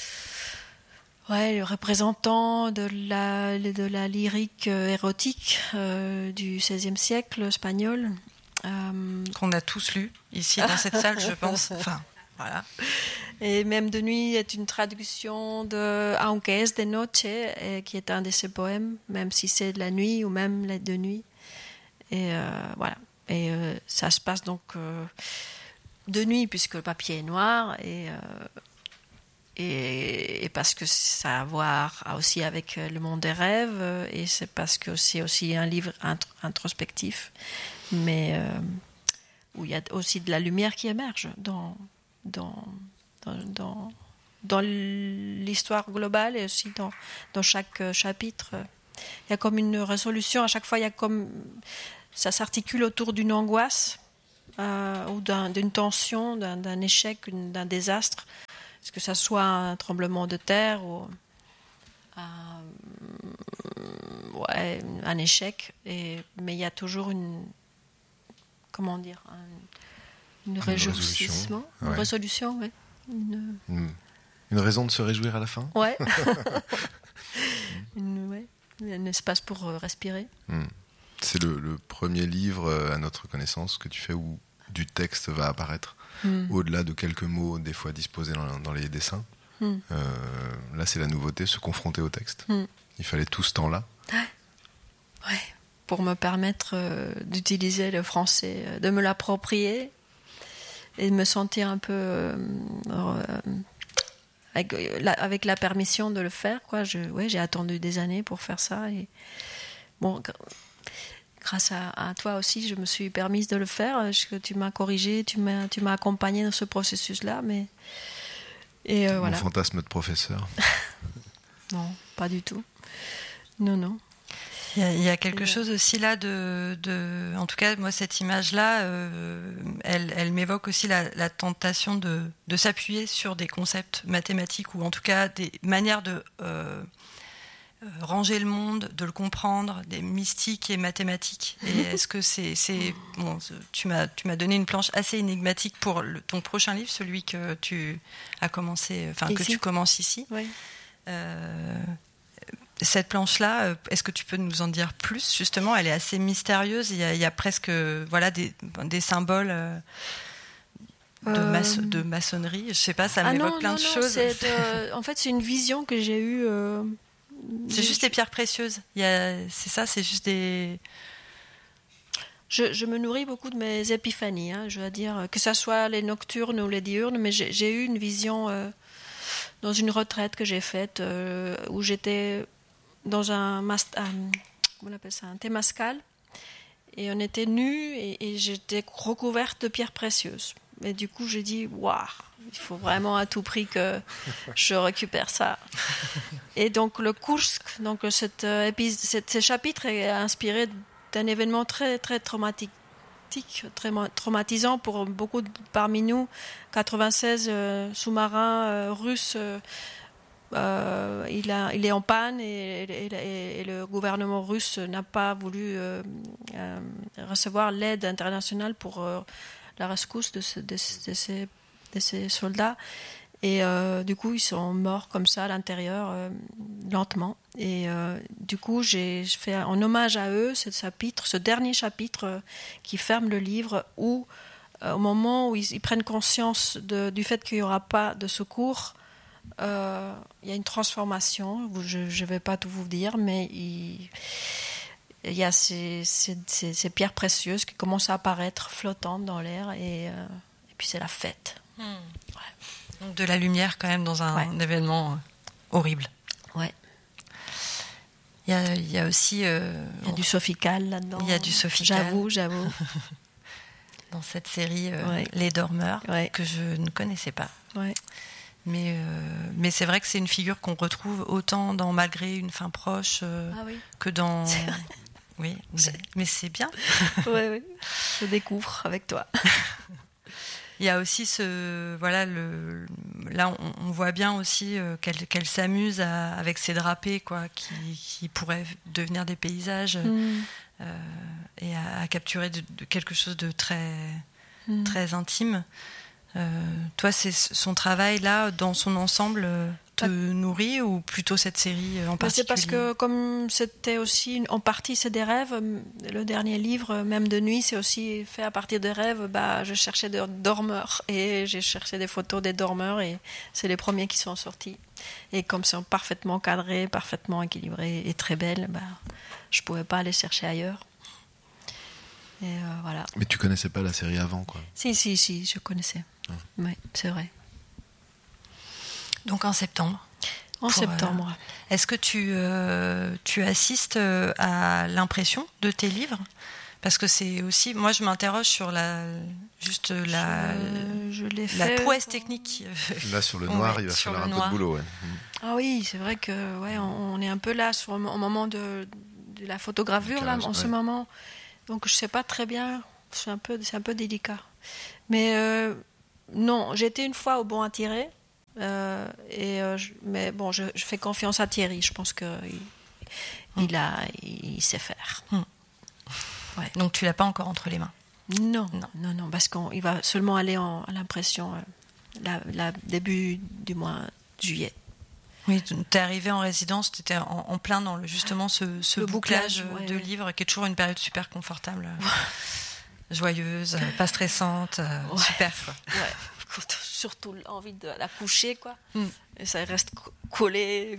Ouais, le représentant de la, de la lyrique érotique euh, du seizième siècle espagnol. Euh... Qu'on a tous lu ici dans cette salle, je pense. Enfin, voilà. Et Même de nuit est une traduction de Aunque es de noche, et, qui est un de ses poèmes, même si c'est de la nuit ou même de nuit. Et euh, voilà. Et euh, ça se passe donc euh, de nuit, puisque le papier est noir, et... Euh, et, et parce que ça a à voir aussi avec le monde des rêves, et c'est parce que c'est aussi un livre introspectif, mais euh, où il y a aussi de la lumière qui émerge dans, dans, dans, dans, dans l'histoire globale et aussi dans, dans chaque chapitre. Il y a comme une résolution, à chaque fois, il y a comme, ça s'articule autour d'une angoisse euh, ou d'un, d'une tension, d'un, d'un échec, une, d'un désastre. Est-ce que ça soit un tremblement de terre ou un, ouais, un échec, et, mais il y a toujours une, comment dire, un, une, une réjouissement, ouais. une résolution, ouais. Une... Une, une raison de se réjouir à la fin. Ouais. une, ouais. Un espace pour respirer. Mmh. C'est le, le premier livre, à notre connaissance, que tu fais où du texte va apparaître, mmh. au-delà de quelques mots, des fois disposés dans, dans les dessins. Mmh. Euh, là, c'est la nouveauté, se confronter au texte. Mmh. Il fallait tout ce temps-là. Ouais. Ouais. Pour me permettre euh, d'utiliser le français, de me l'approprier et de me sentir un peu euh, euh, avec, la, avec la permission de le faire, quoi. Je, ouais, j'ai attendu des années pour faire ça. Et bon, grâce à, à toi aussi, je me suis permise de le faire. Je, tu m'as corrigé, tu m'as, tu m'as accompagné dans ce processus-là. Mais, et, euh, Mon voilà. fantasme de professeur. Non, pas du tout. Non, non. Il y, a, il y a quelque et chose aussi là de, de... En tout cas, moi, cette image-là, euh, elle, elle m'évoque aussi la, la tentation de, de s'appuyer sur des concepts mathématiques ou en tout cas des manières de euh, ranger le monde, de le comprendre, des mystiques et mathématiques. Et est-ce que c'est... c'est bon, tu m'as, tu m'as donné une planche assez énigmatique pour le, ton prochain livre, celui que tu as commencé... Enfin, ici. que tu commences ici. Oui. Euh, Cette planche-là, est-ce que tu peux nous en dire plus ? Justement, elle est assez mystérieuse. Il y a, il y a presque voilà, des, des symboles de, euh... maçon, de maçonnerie. Je ne sais pas, ça ah m'évoque non, plein non, de non, choses. C'est, euh, en fait, c'est une vision que j'ai eue. Euh... C'est juste des pierres précieuses. Il y a, c'est ça, c'est juste des... Je, je me nourris beaucoup de mes épiphanies, hein, je veux dire, que ce soit les nocturnes ou les diurnes, mais j'ai, j'ai eu une vision euh, dans une retraite que j'ai faite euh, où j'étais... dans un, mast- un, comment on appelle ça, un témascal, et on était nus et, et j'étais recouverte de pierres précieuses. Et du coup, j'ai dit, waouh, il faut vraiment à tout prix que je récupère ça. Et donc, le Kursk, donc cet, euh, épis- cet, ce chapitre est inspiré d'un événement très, très traumatique, très traumatisant pour beaucoup de, parmi nous. quatre-vingt-seize euh, sous-marins euh, russes. Euh, Euh, il, a, il est en panne et, et, et, et le gouvernement russe n'a pas voulu euh, euh, recevoir l'aide internationale pour euh, la rescousse de, ce, de, de, ces, de ces soldats. Et euh, du coup, ils sont morts comme ça à l'intérieur, euh, lentement. Et euh, du coup, j'ai fait en hommage à eux ce chapitre, ce dernier chapitre euh, qui ferme le livre, où euh, au moment où ils, ils prennent conscience de, du fait qu'il n'y aura pas de secours, il euh, y a une transformation, je ne vais pas tout vous dire, mais il, il y a ces, ces, ces, ces pierres précieuses qui commencent à apparaître flottantes dans l'air, et, euh, et puis c'est la fête. Mmh. Ouais. Donc de la lumière quand même dans un, ouais. un événement horrible. Ouais. Il y a, il y a aussi... Euh, il y a du Sofical là-dedans. Il y a du Sofical. J'avoue, j'avoue. Dans cette série euh, ouais. Les Dormeurs, ouais. que je ne connaissais pas. Ouais. Mais, euh, mais c'est vrai que c'est une figure qu'on retrouve autant dans Malgré une fin proche euh, ah oui. que dans... Oui, mais c'est, mais c'est bien. Oui, oui. Je découvre avec toi. Il y a aussi ce... Voilà, le, là, on, on voit bien aussi euh, qu'elle, qu'elle s'amuse à, avec ses drapés, quoi, qui, qui pourraient devenir des paysages, mm. euh, et à, à capturer de, de quelque chose de très, mm. très intime. Euh, toi, c'est son travail là, dans son ensemble, te ah. nourrit, ou plutôt cette série en particulier ? C'est parce que comme c'était aussi en partie c'est des rêves, le dernier livre, même de nuit, c'est aussi fait à partir des rêves. Bah, je cherchais des dormeurs et j'ai cherché des photos des dormeurs et c'est les premiers qui sont sortis. Et comme ils sont parfaitement cadrés, parfaitement équilibrés et très belles, bah, je pouvais pas aller chercher ailleurs. Et euh, voilà. Mais tu connaissais pas la série avant, quoi ? Si, si, si, je connaissais. Oui, c'est vrai. Donc en septembre. En Pour, septembre. Euh, est-ce que tu, euh, tu assistes euh, à l'impression de tes livres ? Parce que c'est aussi... Moi, je m'interroge sur la... Juste la... Je, je l'ai la fait. prouesse technique. Là, sur le noir, Ouais, il va sur falloir le un peu noir. de boulot. Ouais. Ah oui, c'est vrai que ouais, on, on est un peu là sur, au moment de, de la photogravure, là, en ouais. ce moment. Donc, je sais pas très bien. C'est un peu, c'est un peu délicat. Mais euh, non, j'étais une fois au Bon à tirer. Euh, et, euh, je, mais bon, je, je fais confiance à Thierry. Je pense qu'il Hum. il a, il sait faire. Hum. Ouais. Donc tu l'as pas encore entre les mains. Non, Non. non, non, parce qu'il va seulement aller en, à l'impression euh, la, la, début du mois de juillet. Oui, tu es arrivé en résidence, tu étais en, en plein dans le, justement ce, ce Le bouclage, bouclage, ouais, de ouais. livres, qui est toujours une période super confortable, joyeuse, pas stressante, Ouais. super. Quoi. Ouais, surtout envie de la coucher, quoi. Mm. Et ça reste co- collé.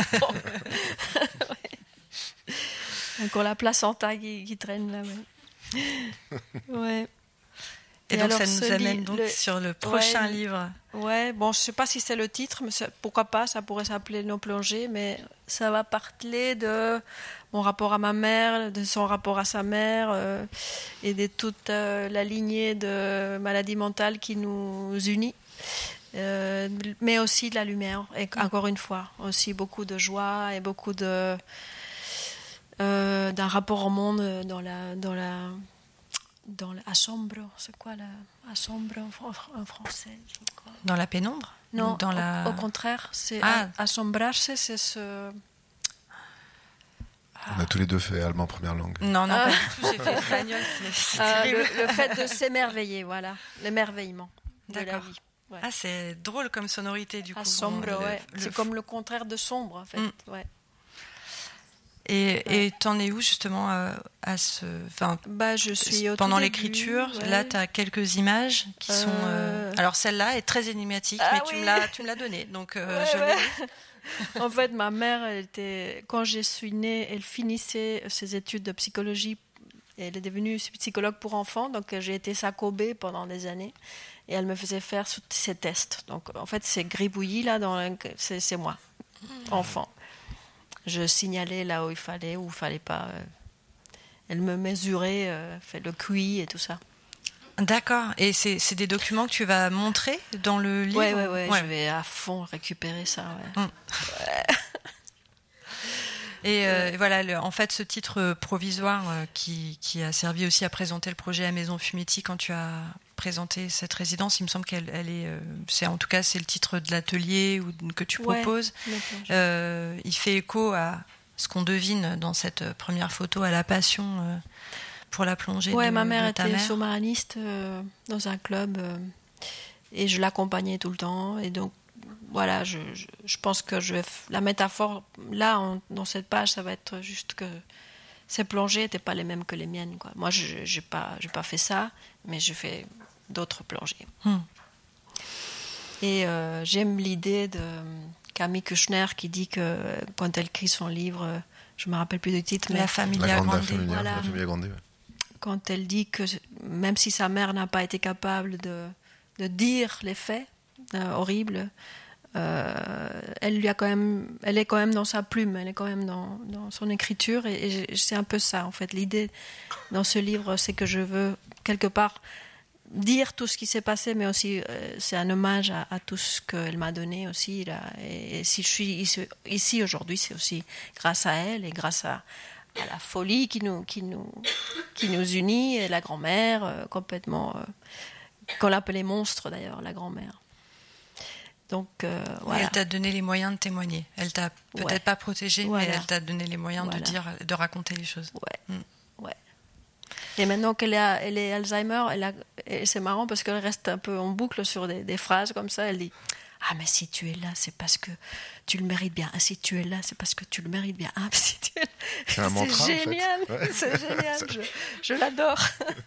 Ouais. Encore la placenta qui, qui traîne là. Ouais. Ouais. Et, Et donc alors, ça nous ce amène li- donc le- sur le prochain ouais. livre. Ouais, bon, je sais pas si c'est le titre, mais ça- pourquoi pas, ça pourrait s'appeler Nos plongées, mais ça va parler de mon rapport à ma mère, de son rapport à sa mère, euh, et de toute euh, la lignée de maladies mentales qui nous unit, euh, mais aussi de la lumière, et encore une fois, aussi beaucoup de joie et beaucoup de euh, d'un rapport au monde dans la dans la dans l'assombro, c'est quoi la assombro en, fran- en français, je crois. Dans la pénombre? Non, Ou dans au, la... au contraire, c'est Ah. a- assombrarse, c'est ce. On a tous les deux fait allemand première langue. Non, non, Ah. pas du tout, j'ai fait espagnol, c'est, c'est Euh, terrible. le, le fait de s'émerveiller, voilà, l'émerveillement de la D'accord. vie. Ouais. Ah, c'est drôle comme sonorité du coup. Assombro, Le- ouais. le- C'est comme le contraire de sombre, en fait. Mm. Ouais. Et Ouais. et t'en es où justement à, à ce... Enfin, Bah, je suis au pendant tout l'écriture, début, ouais. là, tu as quelques images qui sont... euh, Euh. Alors, celle-là est très énigmatique, Ah mais tu, oui. me l'as, tu me l'as donnée, donc euh, Ouais, je ouais. l'ai. En fait, ma mère, elle était, quand je suis née, elle finissait ses études de psychologie. Elle est devenue psychologue pour enfants, donc j'ai été sa Kobe pendant des années. Et elle me faisait faire ces tests. Donc, en fait, c'est gribouillis, là, dans le- c'est, c'est moi, enfant. Je signalais là où il fallait, où il ne fallait pas. Elle me mesurait, euh, fait le Q I et tout ça. D'accord. Et c'est, c'est des documents que tu vas montrer dans le livre? Ouais, ouais, ouais, je vais à fond récupérer ça. Ouais. Mm. Et euh, voilà, le, en fait, ce titre provisoire euh, qui, qui a servi aussi à présenter le projet à Maison Fumetti quand tu as présenté cette résidence, il me semble qu'elle elle est, euh, c'est en tout cas c'est le titre de l'atelier ou, que tu Ouais, proposes. Euh, il fait écho à ce qu'on devine dans cette première photo, à la passion euh, pour la plongée. Ouais, de, ma mère de ta était mère. sous-mariniste euh, dans un club euh, et je l'accompagnais tout le temps. Et donc, voilà, je, je, je pense que je vais f- la métaphore, là, en- dans cette page, ça va être juste que ces plongées n'étaient pas les mêmes que les miennes, quoi. Moi, je n'ai pas, j'ai pas fait ça, mais je fais d'autres plongées. Hmm. Et euh, j'aime l'idée de Camille Kushner qui dit que quand elle écrit son livre, je ne me rappelle plus du titre, mais La Familia La grande Grande. familia, voilà. la familia grande. Ouais. quand elle dit que même si sa mère n'a pas été capable de, de dire les faits euh, horribles, euh, elle lui a quand même, elle est quand même dans sa plume, elle est quand même dans, dans son écriture, et, et c'est un peu ça en fait. L'idée dans ce livre, c'est que je veux quelque part dire tout ce qui s'est passé, mais aussi euh, c'est un hommage à, à tout ce qu'elle m'a donné aussi là. Et, et si je suis ici, ici aujourd'hui, c'est aussi grâce à elle et grâce à, à la folie qui nous, qui nous, qui nous unit, et la grand-mère euh, complètement, euh, qu'on l'appelait monstre d'ailleurs, la grand-mère. Donc euh, Et voilà. elle t'a donné les moyens de témoigner. Elle t'a peut-être Ouais. pas protégé, Voilà. mais elle t'a donné les moyens Voilà. de dire, de raconter les choses. Ouais. Mm. Ouais. Et maintenant qu'elle est, elle est Alzheimer, elle a, et c'est marrant parce qu'elle reste un peu en boucle sur des, des phrases comme ça. Elle dit « Ah, mais si tu es là, c'est parce que tu le mérites bien. Ah, si tu es là, c'est parce que tu le mérites bien. Ah, mais si tu es là... » C'est un mantra, en fait. génial, Ouais. c'est génial, je, je l'adore.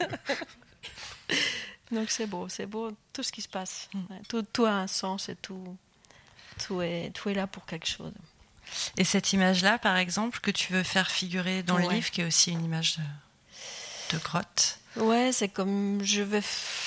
Donc c'est beau, c'est beau tout ce qui se passe. Mm. Ouais, tout, tout a un sens et tout, tout, est, tout est là pour quelque chose. Et cette image-là, par exemple, que tu veux faire figurer dans le Ouais. livre, qui est aussi une image de, de grotte. Ouais, c'est comme je vais. f-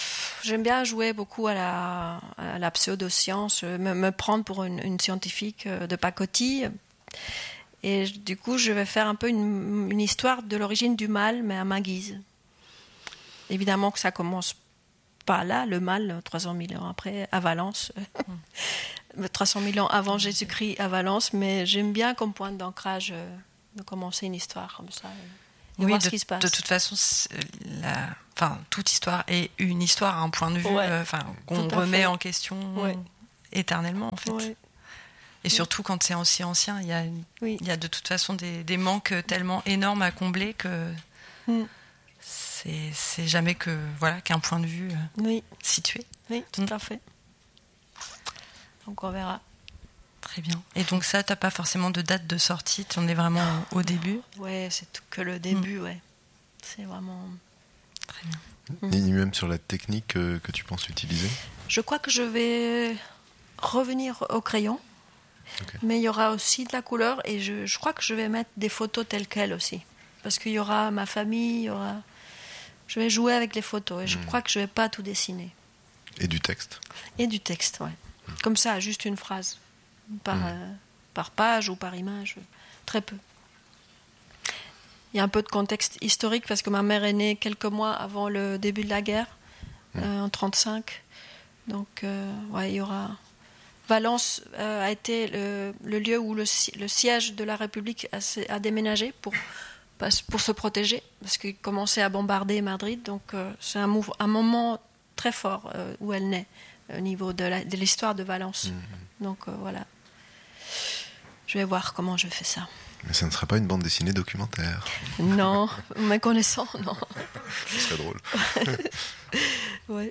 j'aime bien jouer beaucoup à la, à la pseudo-science, me, me prendre pour une, une scientifique de pacotille. Et du coup, je vais faire un peu une, une histoire de l'origine du mal, mais à ma guise. Évidemment que ça commence pas là, le mal, trois cent mille ans après, à Valence. Mm. trois cent mille ans avant Jésus-Christ à Valence, mais j'aime bien comme point d'ancrage de commencer une histoire comme ça. Et oui, voir de, ce qui se passe. De toute façon, la, enfin, toute histoire est une histoire à un point de vue ouais, euh, qu'on remet fait. en question ouais. éternellement, en fait. Ouais. Et surtout quand c'est aussi ancien, il y a, oui. il y a de toute façon des, des manques tellement énormes à combler que mm. c'est, c'est jamais que, voilà, qu'un point de vue euh, oui. situé. Oui, tout mm. à fait. Donc on verra. Très bien. Et donc ça, tu n'as pas forcément de date de sortie, tu en es vraiment au, au début? Ouais, c'est tout que le début, mm. ouais. C'est vraiment... Très bien. Et même sur la technique que, que tu penses utiliser? Je crois que je vais revenir au crayon, okay. mais il y aura aussi de la couleur et je, je crois que je vais mettre des photos telles quelles aussi. Parce qu'il y aura ma famille, il y aura... je vais jouer avec les photos et je mmh. crois que je ne vais pas tout dessiner. Et du texte? Et du texte, ouais. Mmh. Comme ça, juste une phrase. Par, mmh. euh, par page ou par image, très peu. Il y a un peu de contexte historique parce que ma mère est née quelques mois avant le début de la guerre, mmh. euh, en trente-cinq. Donc, euh, ouais, il y aura... Valence euh, a été le, le lieu où le, le siège de la République a, a déménagé pour, pour se protéger, parce qu'il commençait à bombarder Madrid. Donc, euh, c'est un, move, un moment très fort euh, où elle naît, au niveau de, la, de l'histoire de Valence. Mmh. Donc, euh, voilà. Je vais voir comment je fais ça. Mais ça ne sera pas une bande dessinée documentaire. Non, me connaissant, non. Ce serait drôle. Ouais.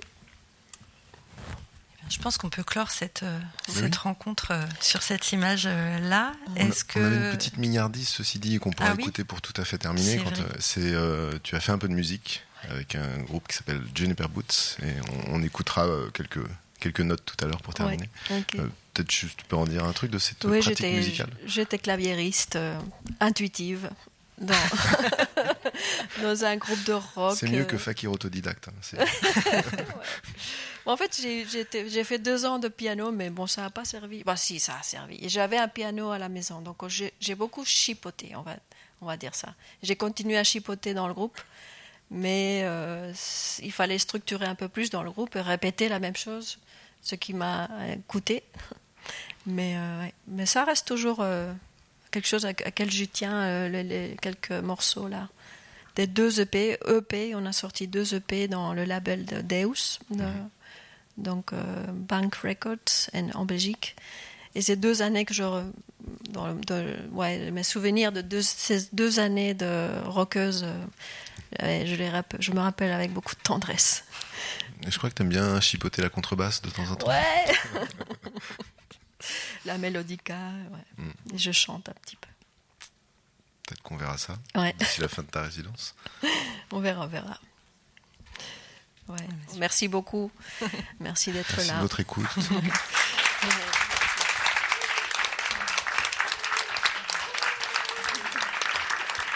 Je pense qu'on peut clore cette, euh, oui. cette rencontre euh, sur cette image-là. On, Est-ce a, que... on avait une petite mignardise, ceci dit, qu'on pourra ah, écouter oui pour tout à fait terminer. C'est quand, euh, c'est, euh, tu as fait un peu de musique avec un groupe qui s'appelle Juniper Boots et on, on écoutera euh, quelques, quelques notes tout à l'heure pour terminer. Ouais, okay. euh, peut-être juste, tu peux en dire un truc de cette oui, pratique j'étais, musicale? J'étais claviériste euh, intuitive dans, dans un groupe de rock. C'est mieux que fakir autodidacte. Hein, c'est... ouais. En fait, j'ai, j'ai, été, j'ai fait deux ans de piano, mais bon, ça n'a pas servi. Bah, si, ça a servi. Et j'avais un piano à la maison, donc j'ai, j'ai beaucoup chipoté, on va, on va dire ça. J'ai continué à chipoter dans le groupe, mais euh, il fallait structurer un peu plus dans le groupe et répéter la même chose, ce qui m'a coûté. Mais, euh, ouais. mais ça reste toujours euh, quelque chose à, à quel je tiens, euh, les, les quelques morceaux là. Des deux E P, E P, on a sorti deux E P dans le label de Deus, de, mmh. donc euh, Bank Records en, en Belgique. Et ces deux années que je, dans, de, ouais, mes souvenirs de deux, ces deux années de rockeuse, euh, je, les rappelle, je me rappelle avec beaucoup de tendresse. Et je crois que tu aimes bien chipoter la contrebasse de temps en temps. Ouais. La mélodica, ouais. Mmh. Et je chante un petit peu. Peut-être qu'on verra ça ouais. d'ici la fin de ta résidence. On verra, on verra. Ouais. Merci beaucoup. Merci d'être Merci là. de votre écoute.